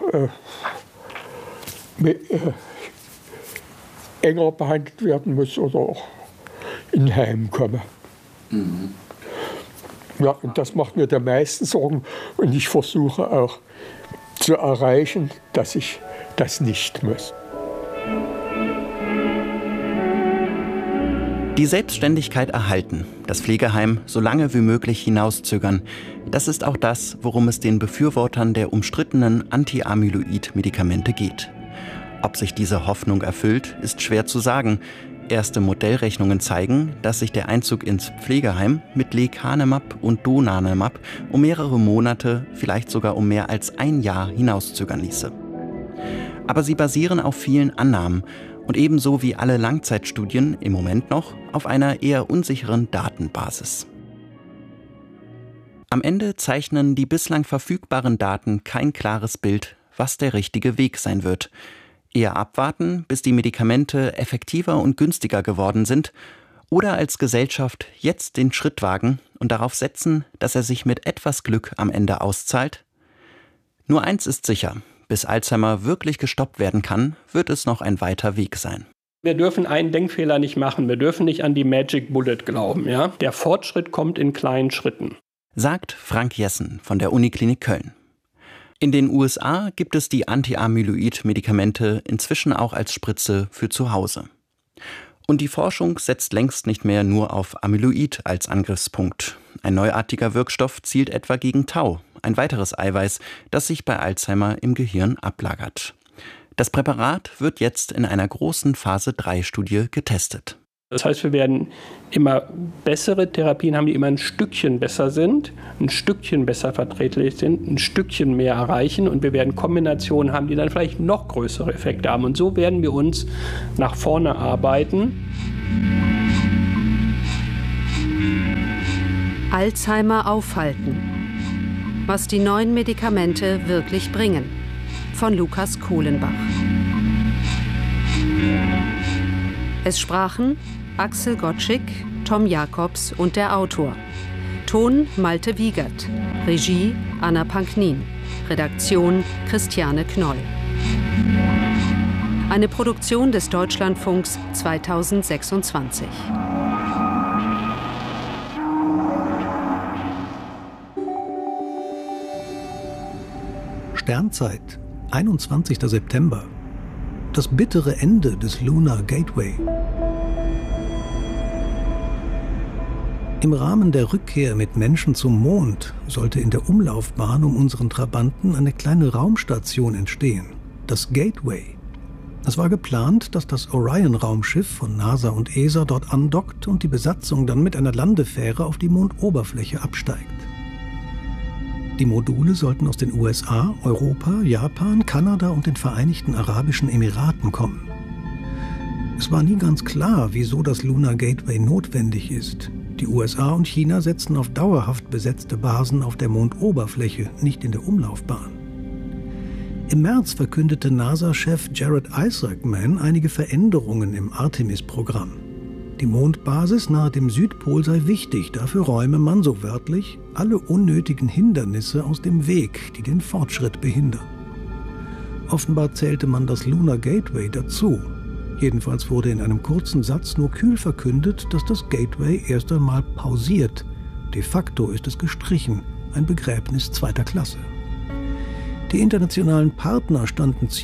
enger behandelt werden muss oder auch in ein Heim komme. Mhm. Ja, und das macht mir die meisten Sorgen. Und ich versuche auch zu erreichen, dass ich das nicht muss. Die Selbstständigkeit erhalten, das Pflegeheim so lange wie möglich hinauszögern. Das ist auch das, worum es den Befürwortern der umstrittenen Anti-Amyloid-Medikamente geht. Ob sich diese Hoffnung erfüllt, ist schwer zu sagen. Erste Modellrechnungen zeigen, dass sich der Einzug ins Pflegeheim mit Lecanemab und Donanemab um mehrere Monate, vielleicht sogar um mehr als ein Jahr hinauszögern ließe. Aber sie basieren auf vielen Annahmen und ebenso wie alle Langzeitstudien im Moment noch auf einer eher unsicheren Datenbasis. Am Ende zeichnen die bislang verfügbaren Daten kein klares Bild, was der richtige Weg sein wird. Eher abwarten, bis die Medikamente effektiver und günstiger geworden sind, oder als Gesellschaft jetzt den Schritt wagen und darauf setzen, dass er sich mit etwas Glück am Ende auszahlt? Nur eins ist sicher: Bis Alzheimer wirklich gestoppt werden kann, wird es noch ein weiter Weg sein. Wir dürfen einen Denkfehler nicht machen. Wir dürfen nicht an die Magic Bullet glauben. Ja? Der Fortschritt kommt in kleinen Schritten. Sagt Frank Jessen von der Uniklinik Köln. In den USA gibt es die Anti-Amyloid-Medikamente inzwischen auch als Spritze für zu Hause. Und die Forschung setzt längst nicht mehr nur auf Amyloid als Angriffspunkt. Ein neuartiger Wirkstoff zielt etwa gegen Tau, ein weiteres Eiweiß, das sich bei Alzheimer im Gehirn ablagert. Das Präparat wird jetzt in einer großen Phase-3-Studie getestet. Das heißt, wir werden immer bessere Therapien haben, die immer ein Stückchen besser sind, ein Stückchen besser verträglich sind, ein Stückchen mehr erreichen, und wir werden Kombinationen haben, die dann vielleicht noch größere Effekte haben. Und so werden wir uns nach vorne arbeiten. Alzheimer aufhalten. Was die neuen Medikamente wirklich bringen. Von Lukas Kohlenbach. Es sprachen Axel Gottschig, Tom Jacobs und der Autor. Ton Malte Wiegert. Regie Anna Panknin. Redaktion Christiane Knoll. Eine Produktion des Deutschlandfunks 2026. Sternzeit, 21. September. Das bittere Ende des Lunar Gateway. Im Rahmen der Rückkehr mit Menschen zum Mond sollte in der Umlaufbahn um unseren Trabanten eine kleine Raumstation entstehen, das Gateway. Es war geplant, dass das Orion-Raumschiff von NASA und ESA dort andockt und die Besatzung dann mit einer Landefähre auf die Mondoberfläche absteigt. Die Module sollten aus den USA, Europa, Japan, Kanada und den Vereinigten Arabischen Emiraten kommen. Es war nie ganz klar, wieso das Lunar Gateway notwendig ist. Die USA und China setzen auf dauerhaft besetzte Basen auf der Mondoberfläche, nicht in der Umlaufbahn. Im März verkündete NASA-Chef Jared Isaacman einige Veränderungen im Artemis-Programm. Die Mondbasis nahe dem Südpol sei wichtig, dafür räume man, so wörtlich, alle unnötigen Hindernisse aus dem Weg, die den Fortschritt behindern. Offenbar zählte man das Lunar Gateway dazu. Jedenfalls wurde in einem kurzen Satz nur kühl verkündet, dass das Gateway erst einmal pausiert. De facto ist es gestrichen, ein Begräbnis zweiter Klasse. Die internationalen Partner standen